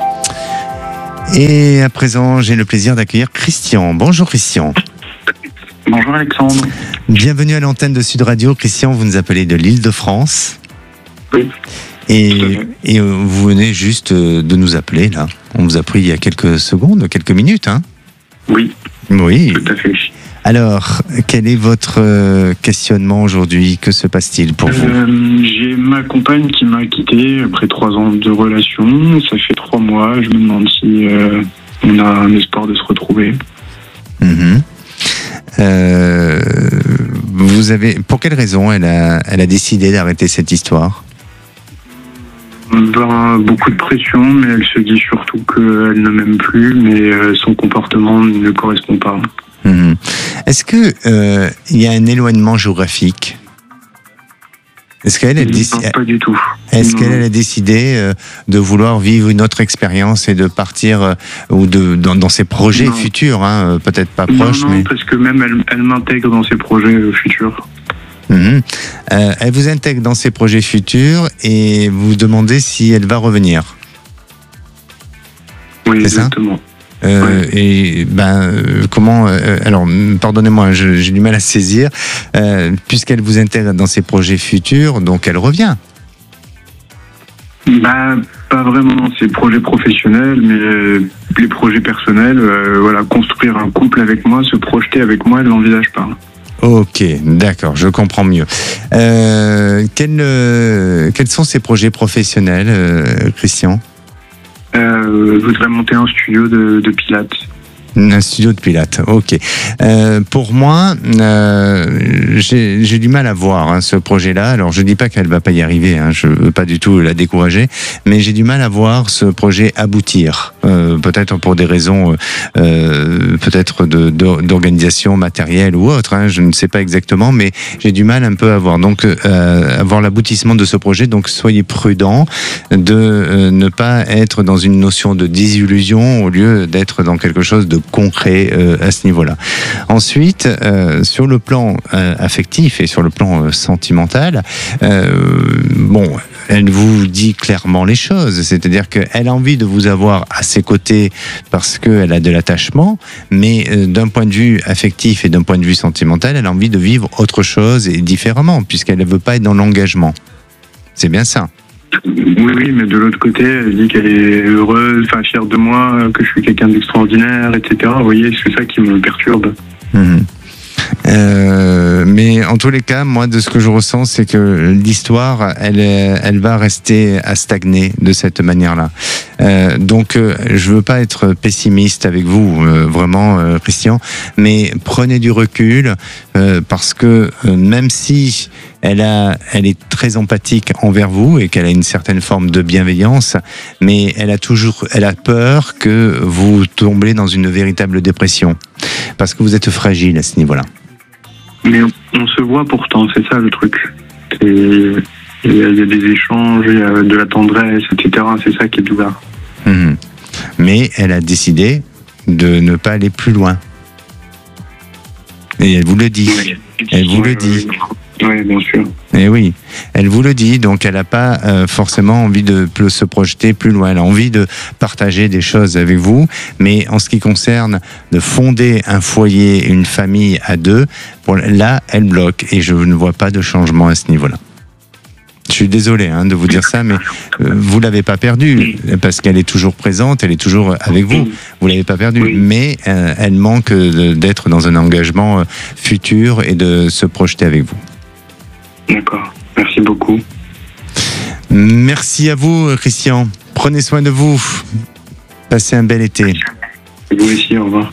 Et à présent, j'ai le plaisir d'accueillir Christian. Bonjour Christian. Bonjour Alexandre. Bienvenue à l'antenne de Sud Radio. Christian, vous nous appelez de l'Île-de-France. Oui. Et vous venez juste de nous appeler là. On vous a pris il y a quelques secondes, quelques minutes. Hein ? Oui. Oui. Tout à fait. Alors, quel est votre questionnement aujourd'hui ? Que se passe-t-il pour vous ? J'ai ma compagne qui m'a quitté après 3 ans de relation. Ça fait 3 mois. Je me demande si on a un espoir de se retrouver. Pour quelle raison elle a décidé d'arrêter cette histoire ? Beaucoup de pression, mais elle se dit surtout qu'elle ne m'aime plus, mais son comportement ne correspond pas. Est-ce que il y a un éloignement géographique ? Est-ce qu'elle pas du tout. Est-ce qu'elle a décidé de vouloir vivre une autre expérience et de partir ou dans ses projets futurs, peut-être pas proches, mais parce que même elle m'intègre dans ses projets futurs. Elle vous intègre dans ses projets futurs et vous demandez si elle va revenir. Oui, exactement. Et comment alors pardonnez-moi, j'ai du mal à saisir puisqu'elle vous intègre dans ses projets futurs, donc elle revient. Pas vraiment dans ses projets professionnels, mais les projets personnels, construire un couple avec moi, se projeter avec moi, elle l'envisage pas. Ok, d'accord, je comprends mieux. Quels sont ses projets professionnels, Christian ? Je voudrais monter un studio de pilates. Un studio de pilates, ok. Pour moi, j'ai du mal à voir ce projet-là. Alors, je dis pas qu'elle va pas y arriver, je veux pas du tout la décourager, mais j'ai du mal à voir ce projet aboutir. Peut-être pour des raisons, peut-être d'organisation matérielle ou autre. Je ne sais pas exactement, mais j'ai du mal un peu à voir. Donc, avoir l'aboutissement de ce projet. Donc, soyez prudents de ne pas être dans une notion de désillusion au lieu d'être dans quelque chose de concret à ce niveau-là. Ensuite, sur le plan affectif et sur le plan sentimental, elle vous dit clairement les choses, c'est-à-dire qu'elle a envie de vous avoir à ses côtés parce qu'elle a de l'attachement, mais d'un point de vue affectif et d'un point de vue sentimental, elle a envie de vivre autre chose et différemment, puisqu'elle ne veut pas être dans l'engagement. C'est bien ça. Oui, mais de l'autre côté, elle dit qu'elle est heureuse, fière de moi, que je suis quelqu'un d'extraordinaire, etc. Vous voyez, c'est ça qui me perturbe. Mais en tous les cas, moi, de ce que je ressens, c'est que l'histoire, elle va rester à stagner de cette manière-là. Donc, je veux pas être pessimiste avec vous, vraiment, Christian, mais prenez du recul parce que même si elle est très empathique envers vous et qu'elle a une certaine forme de bienveillance, mais elle a peur que vous tombiez dans une véritable dépression parce que vous êtes fragile à ce niveau-là. Mais on se voit pourtant, c'est ça le truc. Il y a des échanges, il y a de la tendresse, etc. C'est ça qui est bizarre. Mais elle a décidé de ne pas aller plus loin. Et elle vous le dit. Elle vous le dit. Oui, bien sûr. Et oui, elle vous le dit, donc elle n'a pas forcément envie de se projeter plus loin. Elle a envie de partager des choses avec vous, mais en ce qui concerne de fonder un foyer, une famille à deux, là, elle bloque et je ne vois pas de changement à ce niveau-là. Je suis désolé de vous dire ça, mais vous l'avez pas perdue parce qu'elle est toujours présente, elle est toujours avec vous. Vous l'avez pas perdue, mais elle manque d'être dans un engagement futur et de se projeter avec vous. D'accord, merci beaucoup. Merci à vous, Christian. Prenez soin de vous. Passez un bel été. Vous aussi, au revoir.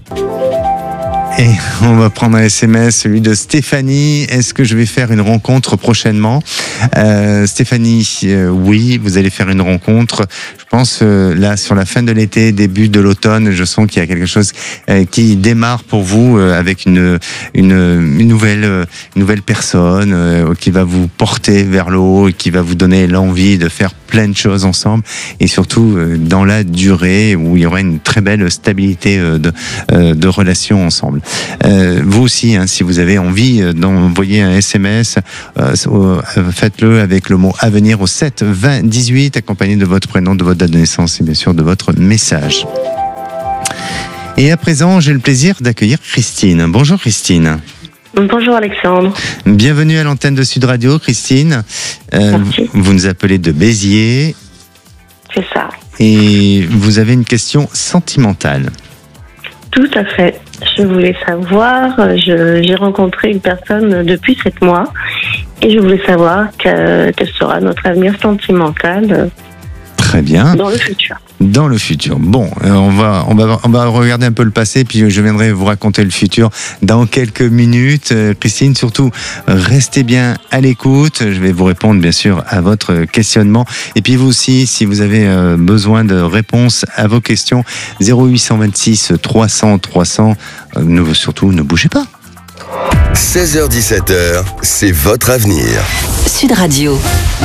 Et on va prendre un SMS, celui de Stéphanie. Est-ce que je vais faire une rencontre prochainement ? Stéphanie, oui, vous allez faire une rencontre. Je pense là sur la fin de l'été, début de l'automne, je sens qu'il y a quelque chose qui démarre pour vous avec une nouvelle personne qui va vous porter vers le haut et qui va vous donner l'envie de faire plein de choses ensemble et surtout dans la durée où il y aura une très belle stabilité de relations ensemble. Vous aussi, si vous avez envie d'envoyer un SMS, faites-le avec le mot « Avenir » au 7 20 18, accompagné de votre prénom, de votre date de naissance et bien sûr de votre message. Et à présent, j'ai le plaisir d'accueillir Christine. Bonjour Christine. Bonjour Alexandre. Bienvenue à l'antenne de Sud Radio, Christine. Merci. Vous nous appelez de Béziers. C'est ça. Et vous avez une question sentimentale. Tout à fait. Je voulais savoir, j'ai rencontré une personne depuis 7 mois et je voulais savoir quel sera notre avenir sentimental. Très bien. Dans le futur. Dans le futur. Bon, on va regarder un peu le passé, puis je viendrai vous raconter le futur dans quelques minutes. Christine, surtout, restez bien à l'écoute. Je vais vous répondre, bien sûr, à votre questionnement. Et puis vous aussi, si vous avez besoin de réponses à vos questions, 0826 300 300, surtout, ne bougez pas. 16h-17h, c'est votre avenir. Sud Radio.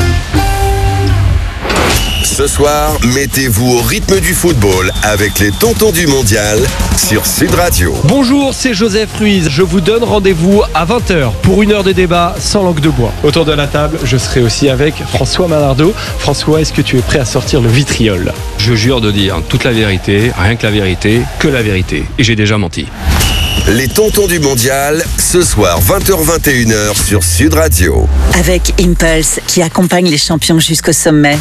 Ce soir, mettez-vous au rythme du football avec les tontons du mondial sur Sud Radio. Bonjour, c'est Joseph Ruiz. Je vous donne rendez-vous à 20h pour une heure de débat sans langue de bois. Autour de la table, je serai aussi avec François Malardeau. François, est-ce que tu es prêt à sortir le vitriol ? Je jure de dire toute la vérité, rien que la vérité, que la vérité. Et j'ai déjà menti. Les tontons du mondial, ce soir 20h-21h sur Sud Radio. Avec Impulse, qui accompagne les champions jusqu'au sommet.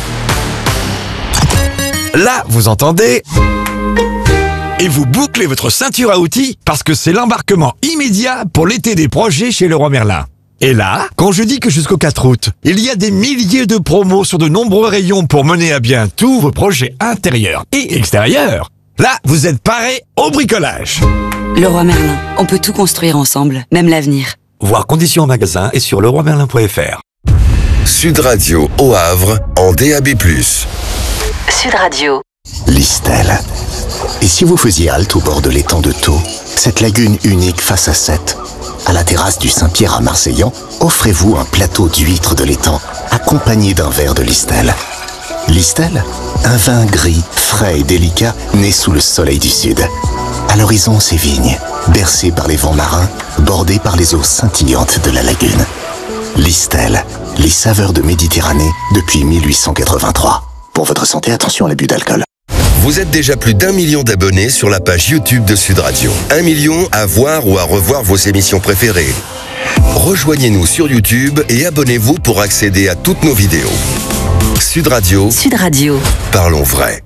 Là, vous entendez ? Et vous bouclez votre ceinture à outils parce que c'est l'embarquement immédiat pour l'été des projets chez Leroy Merlin. Et là, quand je dis que jusqu'au 4 août, il y a des milliers de promos sur de nombreux rayons pour mener à bien tous vos projets intérieurs et extérieurs, là, vous êtes parés au bricolage. Leroy Merlin, on peut tout construire ensemble, même l'avenir. Voir conditions en magasin et sur leroymerlin.fr. Sud Radio au Havre en DAB+. Sud Radio. Listel. Et si vous faisiez halte au bord de l'étang de Thau, cette lagune unique face à Sète, à la terrasse du Saint-Pierre à Marseillan, offrez-vous un plateau d'huîtres de l'étang, accompagné d'un verre de Listel. Listel, un vin gris, frais et délicat, né sous le soleil du sud. À l'horizon, ces vignes, bercées par les vents marins, bordées par les eaux scintillantes de la lagune. Listel, les saveurs de Méditerranée depuis 1883. Pour votre santé, attention à l'abus d'alcool. Vous êtes déjà plus d'1 million d'abonnés sur la page YouTube de Sud Radio. 1 million à voir ou à revoir vos émissions préférées. Rejoignez-nous sur YouTube et abonnez-vous pour accéder à toutes nos vidéos. Sud Radio. Sud Radio. Parlons vrai.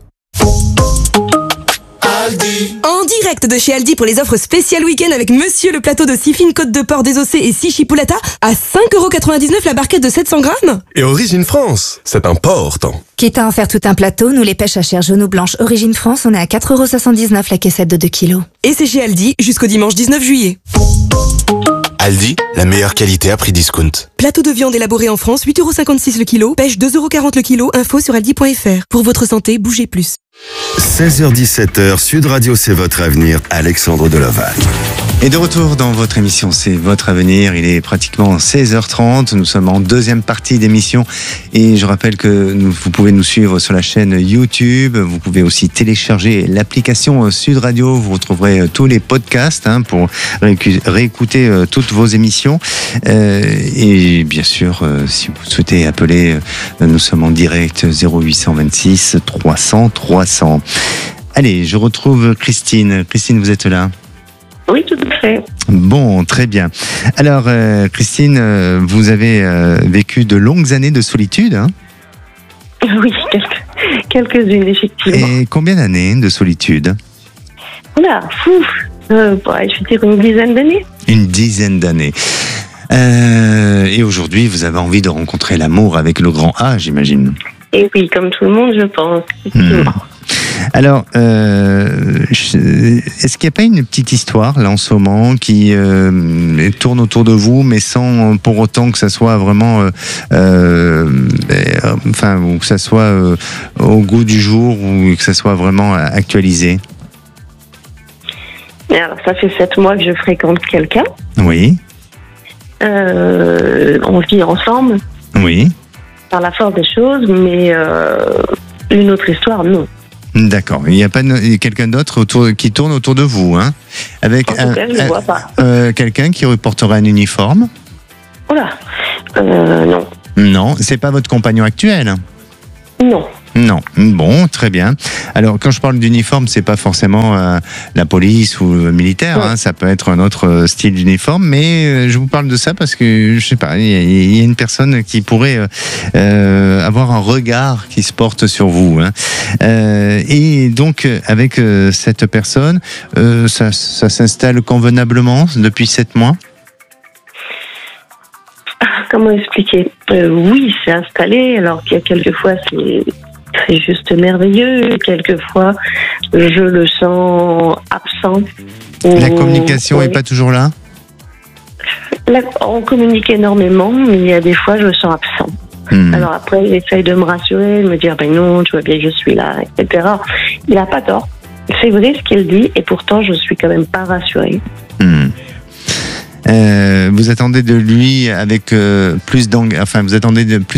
En direct de chez Aldi pour les offres spéciales week-end avec Monsieur le plateau de 6 fines côtes de porc désossées et 6 chipolata à 5,99€ la barquette de 700 grammes. Et Origine France, c'est important. Quitte à en faire tout un plateau, nous les pêches à chair jaune ou blanche Origine France, on est à 4,79€ la caissette de 2 kilos. Et c'est chez Aldi jusqu'au dimanche 19 juillet. Aldi, la meilleure qualité à prix discount. Plateau de viande élaboré en France, 8,56€ le kilo. Pêche 2,40€ le kilo. Info sur aldi.fr. Pour votre santé, bougez plus. 16h-17h, Sud Radio, c'est votre avenir. Alexandre Deloval. Et de retour dans votre émission, c'est votre avenir. Il est pratiquement 16h30. Nous sommes en deuxième partie d'émission. Et je rappelle que vous pouvez nous suivre sur la chaîne YouTube. Vous pouvez aussi télécharger l'application Sud Radio. Vous retrouverez tous les podcasts pour réécouter toutes vos émissions. Et bien sûr, si vous souhaitez appeler, nous sommes en direct 0826 300 300. Allez, je retrouve Christine. Christine, vous êtes là ? Oui, tout à fait. Bon, très bien. Alors, Christine, vous avez vécu de longues années de solitude, hein ? Oui, quelques-unes, effectivement. Et combien d'années de solitude ? Oula, je vais dire une dizaine d'années. Une dizaine d'années. Et aujourd'hui, vous avez envie de rencontrer l'amour avec le grand A, j'imagine. Et oui, comme tout le monde, je pense. Effectivement. Alors, est-ce qu'il n'y a pas une petite histoire là en ce moment qui tourne autour de vous, mais sans pour autant que ça soit vraiment, ou que ça soit au goût du jour ou que ça soit vraiment actualisé? Alors, ça fait 7 mois que je fréquente quelqu'un. Oui. On vit ensemble. Oui. Par la force des choses, mais une autre histoire, non. D'accord. Il n'y a pas quelqu'un d'autre qui tourne autour de vous, hein ? Avec en tout cas, je ne vois pas. Quelqu'un qui reporterait un uniforme ? Oula, non. Non, c'est pas votre compagnon actuel ? Non. Non. Bon, très bien. Alors, quand je parle d'uniforme, c'est pas forcément la police ou le militaire, hein, ça peut être un autre style d'uniforme, mais je vous parle de ça parce que, je sais pas, il y a une personne qui pourrait avoir un regard qui se porte sur vous. Hein. Et donc, avec cette personne, ça s'installe convenablement depuis 7 mois ? Comment expliquer ? Oui, c'est installé, alors qu'il y a quelquefois, c'est juste merveilleux. Quelquefois, je le sens absent. La communication n'est pas toujours là ? On communique énormément, mais il y a des fois, je le sens absent. Alors après, il essaye de me rassurer, de me dire, non, tu vois bien que je suis là, etc. Il n'a pas tort. C'est vrai ce qu'il dit, et pourtant, je ne suis quand même pas rassurée. Vous attendez de lui avec plus d'engagement ?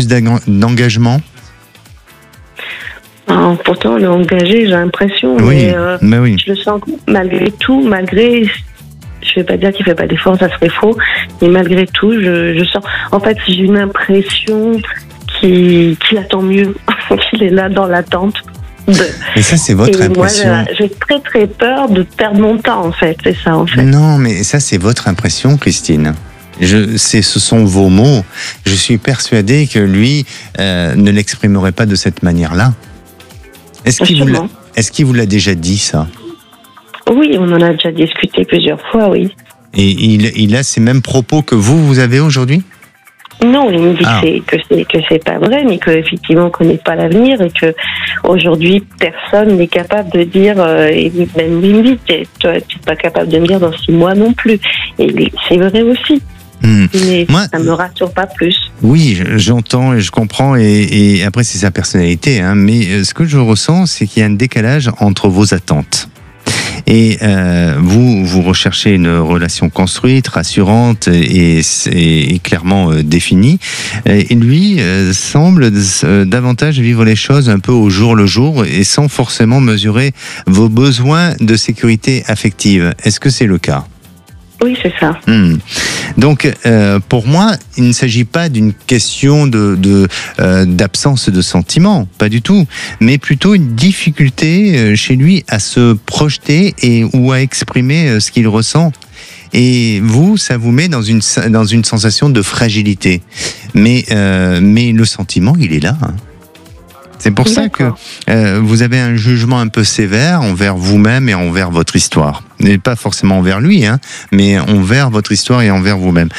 Pourtant, on est engagé, j'ai l'impression. Oui, mais oui. Je le sens malgré tout, je vais pas dire qu'il fait pas d'efforts, ça serait faux, mais malgré tout, je sens. En fait, j'ai une impression qu'il attend mieux, qu'il est là dans l'attente. Mais ça, c'est votre impression. Moi, j'ai très très peur de perdre mon temps, en fait. C'est ça, en fait. Non, mais ça, c'est votre impression, Christine. Ce sont vos mots. Je suis persuadé que lui ne l'exprimerait pas de cette manière-là. Est-ce qu'il vous l'a déjà dit, ça ? Oui, on en a déjà discuté plusieurs fois, oui. Et il a ces mêmes propos que vous avez aujourd'hui ? Non, il me dit que c'est pas vrai, mais qu'effectivement on connaît pas l'avenir et que aujourd'hui personne n'est capable de dire, et même lui me dit, toi tu n'es pas capable de me dire dans 6 mois non plus. Et c'est vrai aussi. Mais ça me rassure pas plus. Oui, j'entends et je comprends et après c'est sa personnalité, hein, mais ce que je ressens, c'est qu'il y a un décalage entre vos attentes. Et vous recherchez une relation construite, rassurante et clairement définie. Et lui semble davantage vivre les choses un peu au jour le jour et sans forcément mesurer vos besoins de sécurité affective. Est-ce que c'est le cas ? Oui, c'est ça. Donc, pour moi, il ne s'agit pas d'une question d'absence de sentiments, pas du tout, mais plutôt une difficulté chez lui à se projeter ou à exprimer ce qu'il ressent. Et vous, ça vous met dans une sensation de fragilité. Mais le sentiment, il est là. Hein. C'est pour ça que vous avez un jugement un peu sévère envers vous-même et envers votre histoire. Et pas forcément envers lui, hein, mais envers votre histoire et envers vous-même.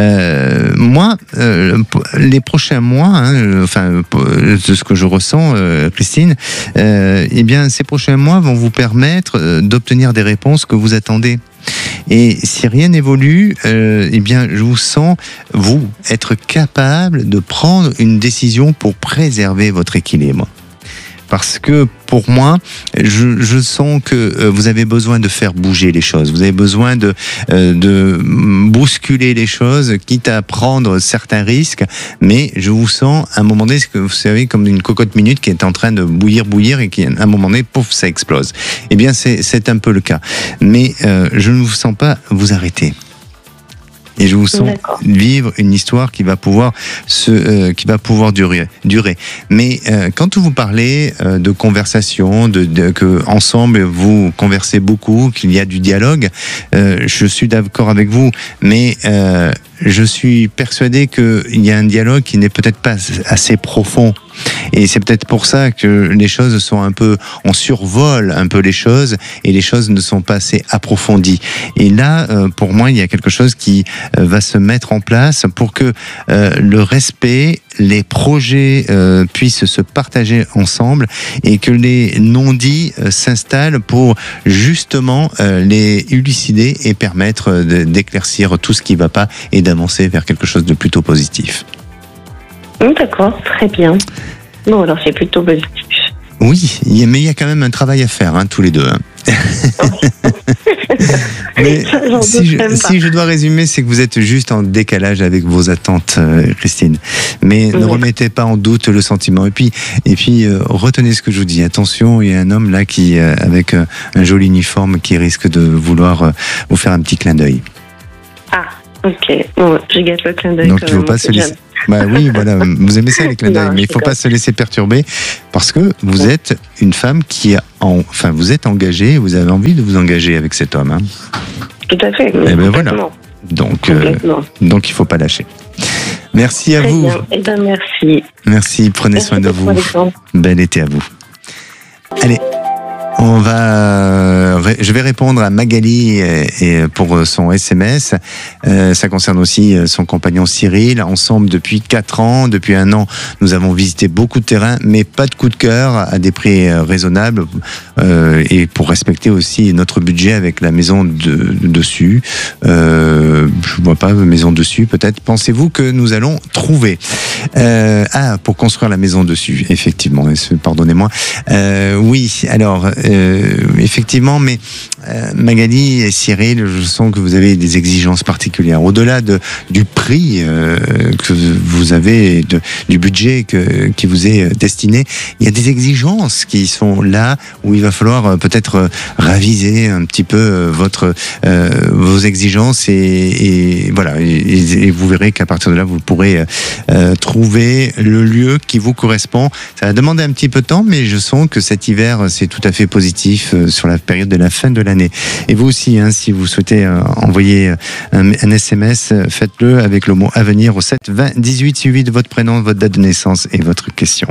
Moi, les prochains mois, de ce que je ressens, Christine, eh bien, ces prochains mois vont vous permettre d'obtenir des réponses que vous attendez. Et si rien n'évolue, eh bien, je vous sens, vous, être capable de prendre une décision pour préserver votre équilibre. parce que pour moi, je sens que vous avez besoin de faire bouger les choses. Vous avez besoin de bousculer les choses, quitte à prendre certains risques. Mais je vous sens, à un moment donné, vous savez, comme une cocotte minute qui est en train de bouillir et qui, à un moment donné, pouf, ça explose. Eh bien, c'est un peu le cas. Mais je ne vous sens pas vous arrêter. Et je vous sens vivre une histoire qui va pouvoir durer. Mais quand vous parlez de conversation, que ensemble vous conversez beaucoup, qu'il y a du dialogue, je suis d'accord avec vous. Mais je suis persuadé qu'il y a un dialogue qui n'est peut-être pas assez profond. Et c'est peut-être pour ça que les choses sont un peu, on survole un peu les choses et les choses ne sont pas assez approfondies. Et là, pour moi, il y a quelque chose qui va se mettre en place pour que le respect, les projets puissent se partager ensemble et que les non-dits s'installent pour justement les élucider et permettre d'éclaircir tout ce qui ne va pas et d'avancer vers quelque chose de plutôt positif. D'accord, très bien. Bon, alors c'est plutôt positif. Oui, mais il y a quand même un travail à faire, tous les deux. Mais si je dois résumer, c'est que vous êtes juste en décalage avec vos attentes, Christine. Mais ne remettez pas en doute le sentiment. Et puis, retenez ce que je vous dis. Attention, il y a un homme là qui, avec un joli uniforme, qui risque de vouloir vous faire un petit clin d'œil. Ah, ok. Bon, je gâte le clin d'œil. Donc il ne faut pas se laisser. Bah oui, voilà, vous aimez ça les clins d'œil, mais il ne faut pas se laisser perturber parce que vous êtes une femme vous êtes engagée, vous avez envie de vous engager avec cet homme. Tout à fait. Et ben voilà. Donc il ne faut pas lâcher. Merci à vous. Bien. Eh ben merci. Merci, prenez soin de vous. Bel été à vous. Allez. Je vais répondre à Magali pour son SMS. Ça concerne aussi son compagnon Cyril. Ensemble depuis 4 ans, depuis 1 an, nous avons visité beaucoup de terrains, mais pas de coup de cœur, à des prix raisonnables et pour respecter aussi notre budget avec la maison dessus. Je vois pas maison dessus. Peut-être pensez-vous que nous allons trouver pour construire la maison dessus. Effectivement, pardonnez-moi. Oui. Alors. Effectivement, mais Magali et Cyril, je sens que vous avez des exigences particulières. Au-delà du prix que vous avez, du budget qui vous est destiné, il y a des exigences qui sont là où il va falloir peut-être raviser un petit peu vos exigences et voilà. Et vous verrez qu'à partir de là, vous pourrez trouver le lieu qui vous correspond. Ça va demander un petit peu de temps, mais je sens que cet hiver, c'est tout à fait positif sur la période de la fin de l'année. Et vous aussi, si vous souhaitez envoyer un SMS, faites-le avec le mot avenir au 7 20 18 suivi de votre prénom, votre date de naissance et votre question.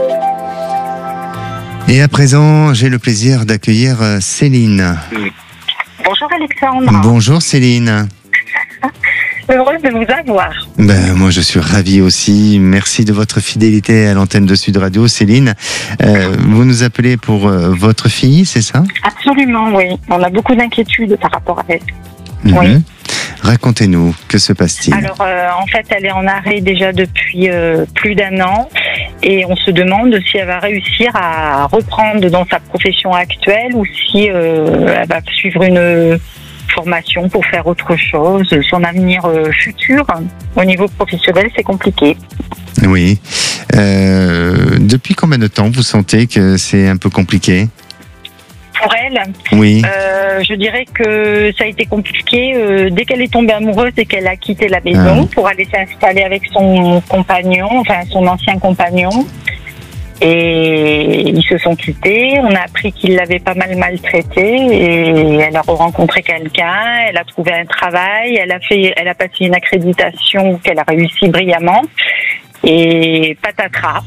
Et à présent, j'ai le plaisir d'accueillir Céline. Bonjour Alexandre. Bonjour Céline. Heureuse de vous avoir. Moi, je suis ravi aussi. Merci de votre fidélité à l'antenne de Sud Radio, Céline. Vous nous appelez pour votre fille, c'est ça ? Absolument, oui. On a beaucoup d'inquiétudes par rapport à elle. Oui. Racontez-nous, que se passe-t-il ? Alors, en fait, elle est en arrêt déjà depuis plus d'1 an et on se demande si elle va réussir à reprendre dans sa profession actuelle ou si elle va suivre une formation pour faire autre chose. Son avenir futur au niveau professionnel, c'est compliqué. Oui. Depuis combien de temps vous sentez que c'est un peu compliqué ? Pour elle, oui. Je dirais que ça a été compliqué dès qu'elle est tombée amoureuse et qu'elle a quitté la maison pour aller s'installer avec son compagnon, enfin son ancien compagnon. Et ils se sont quittés. On a appris qu'il l'avait pas mal maltraité et elle a rencontré quelqu'un. Elle a trouvé un travail. Elle a passé une accréditation qu'elle a réussi brillamment. Et patatras.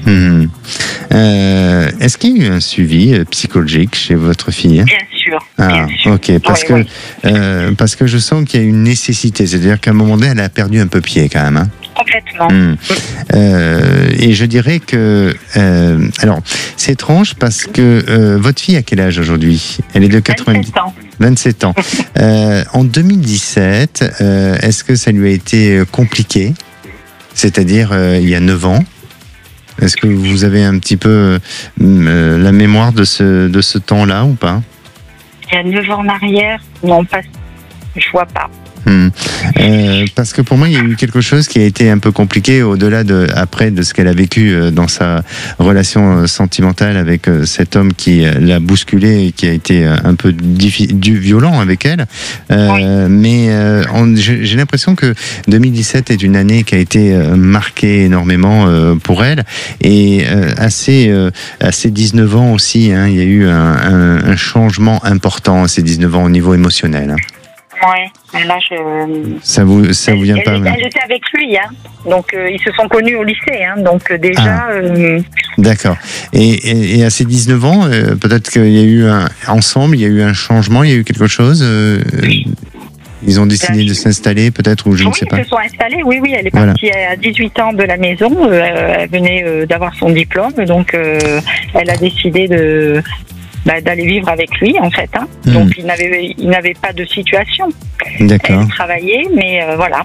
Est-ce qu'il y a eu un suivi psychologique chez votre fille ? Bien sûr. Bien sûr. Ok, parce que je sens qu'il y a une nécessité, c'est-à-dire qu'à un moment donné, elle a perdu un peu pied quand même. Complètement. Et je dirais que, alors, c'est étrange parce que votre fille a quel âge aujourd'hui ? Elle est de 90. 27 ans. En 2017, est-ce que ça lui a été compliqué ? C'est-à-dire il y a 9 ans ? Est-ce que vous avez un petit peu la mémoire de ce temps-là ou pas? Il y a 9 ans en arrière, non, pas, je vois pas. Parce que pour moi, il y a eu quelque chose qui a été un peu compliqué au-delà de ce qu'elle a vécu dans sa relation sentimentale avec cet homme qui l'a bousculée et qui a été un peu violent avec elle. Mais j'ai l'impression que 2017 est une année qui a été marquée énormément pour elle et à ses 19 ans aussi, hein, il y a eu un changement important à ses 19 ans au niveau émotionnel. Hein. Ouais, mais là ça vous vient pas? Elle était avec lui, hein. Donc ils se sont connus au lycée, hein. Donc déjà. D'accord. Et à ces 19 ans, peut-être qu'il y a eu ensemble, il y a eu un changement, il y a eu quelque chose. Ils ont décidé de s'installer, peut-être, ou je ne sais pas. Ils se sont installés, oui, elle est partie à 18 ans de la maison. Elle venait d'avoir son diplôme, donc elle a décidé d'aller vivre avec lui, en fait. Hein. Donc, il n'avait pas de situation. D'accord. Elle travaillait, mais voilà.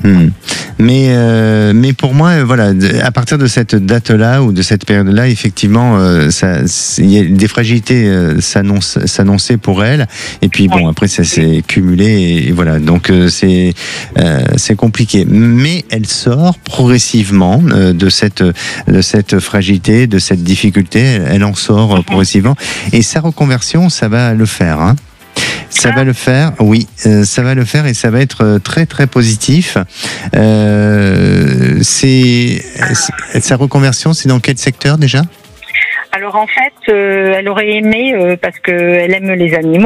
Mais pour moi, voilà, à partir de cette date-là ou de cette période-là, effectivement, il y a des fragilités s'annonçaient pour elle. Et puis bon, après ça s'est cumulé et voilà. Donc c'est compliqué. Mais elle sort progressivement de cette fragilité, de cette difficulté. Elle en sort progressivement. Et sa reconversion, ça va le faire. Hein. Ça va le faire, oui, ça va le faire et ça va être très très positif. Sa reconversion, c'est dans quel secteur déjà ? Alors en fait, elle aurait aimé, parce qu'elle aime les animaux,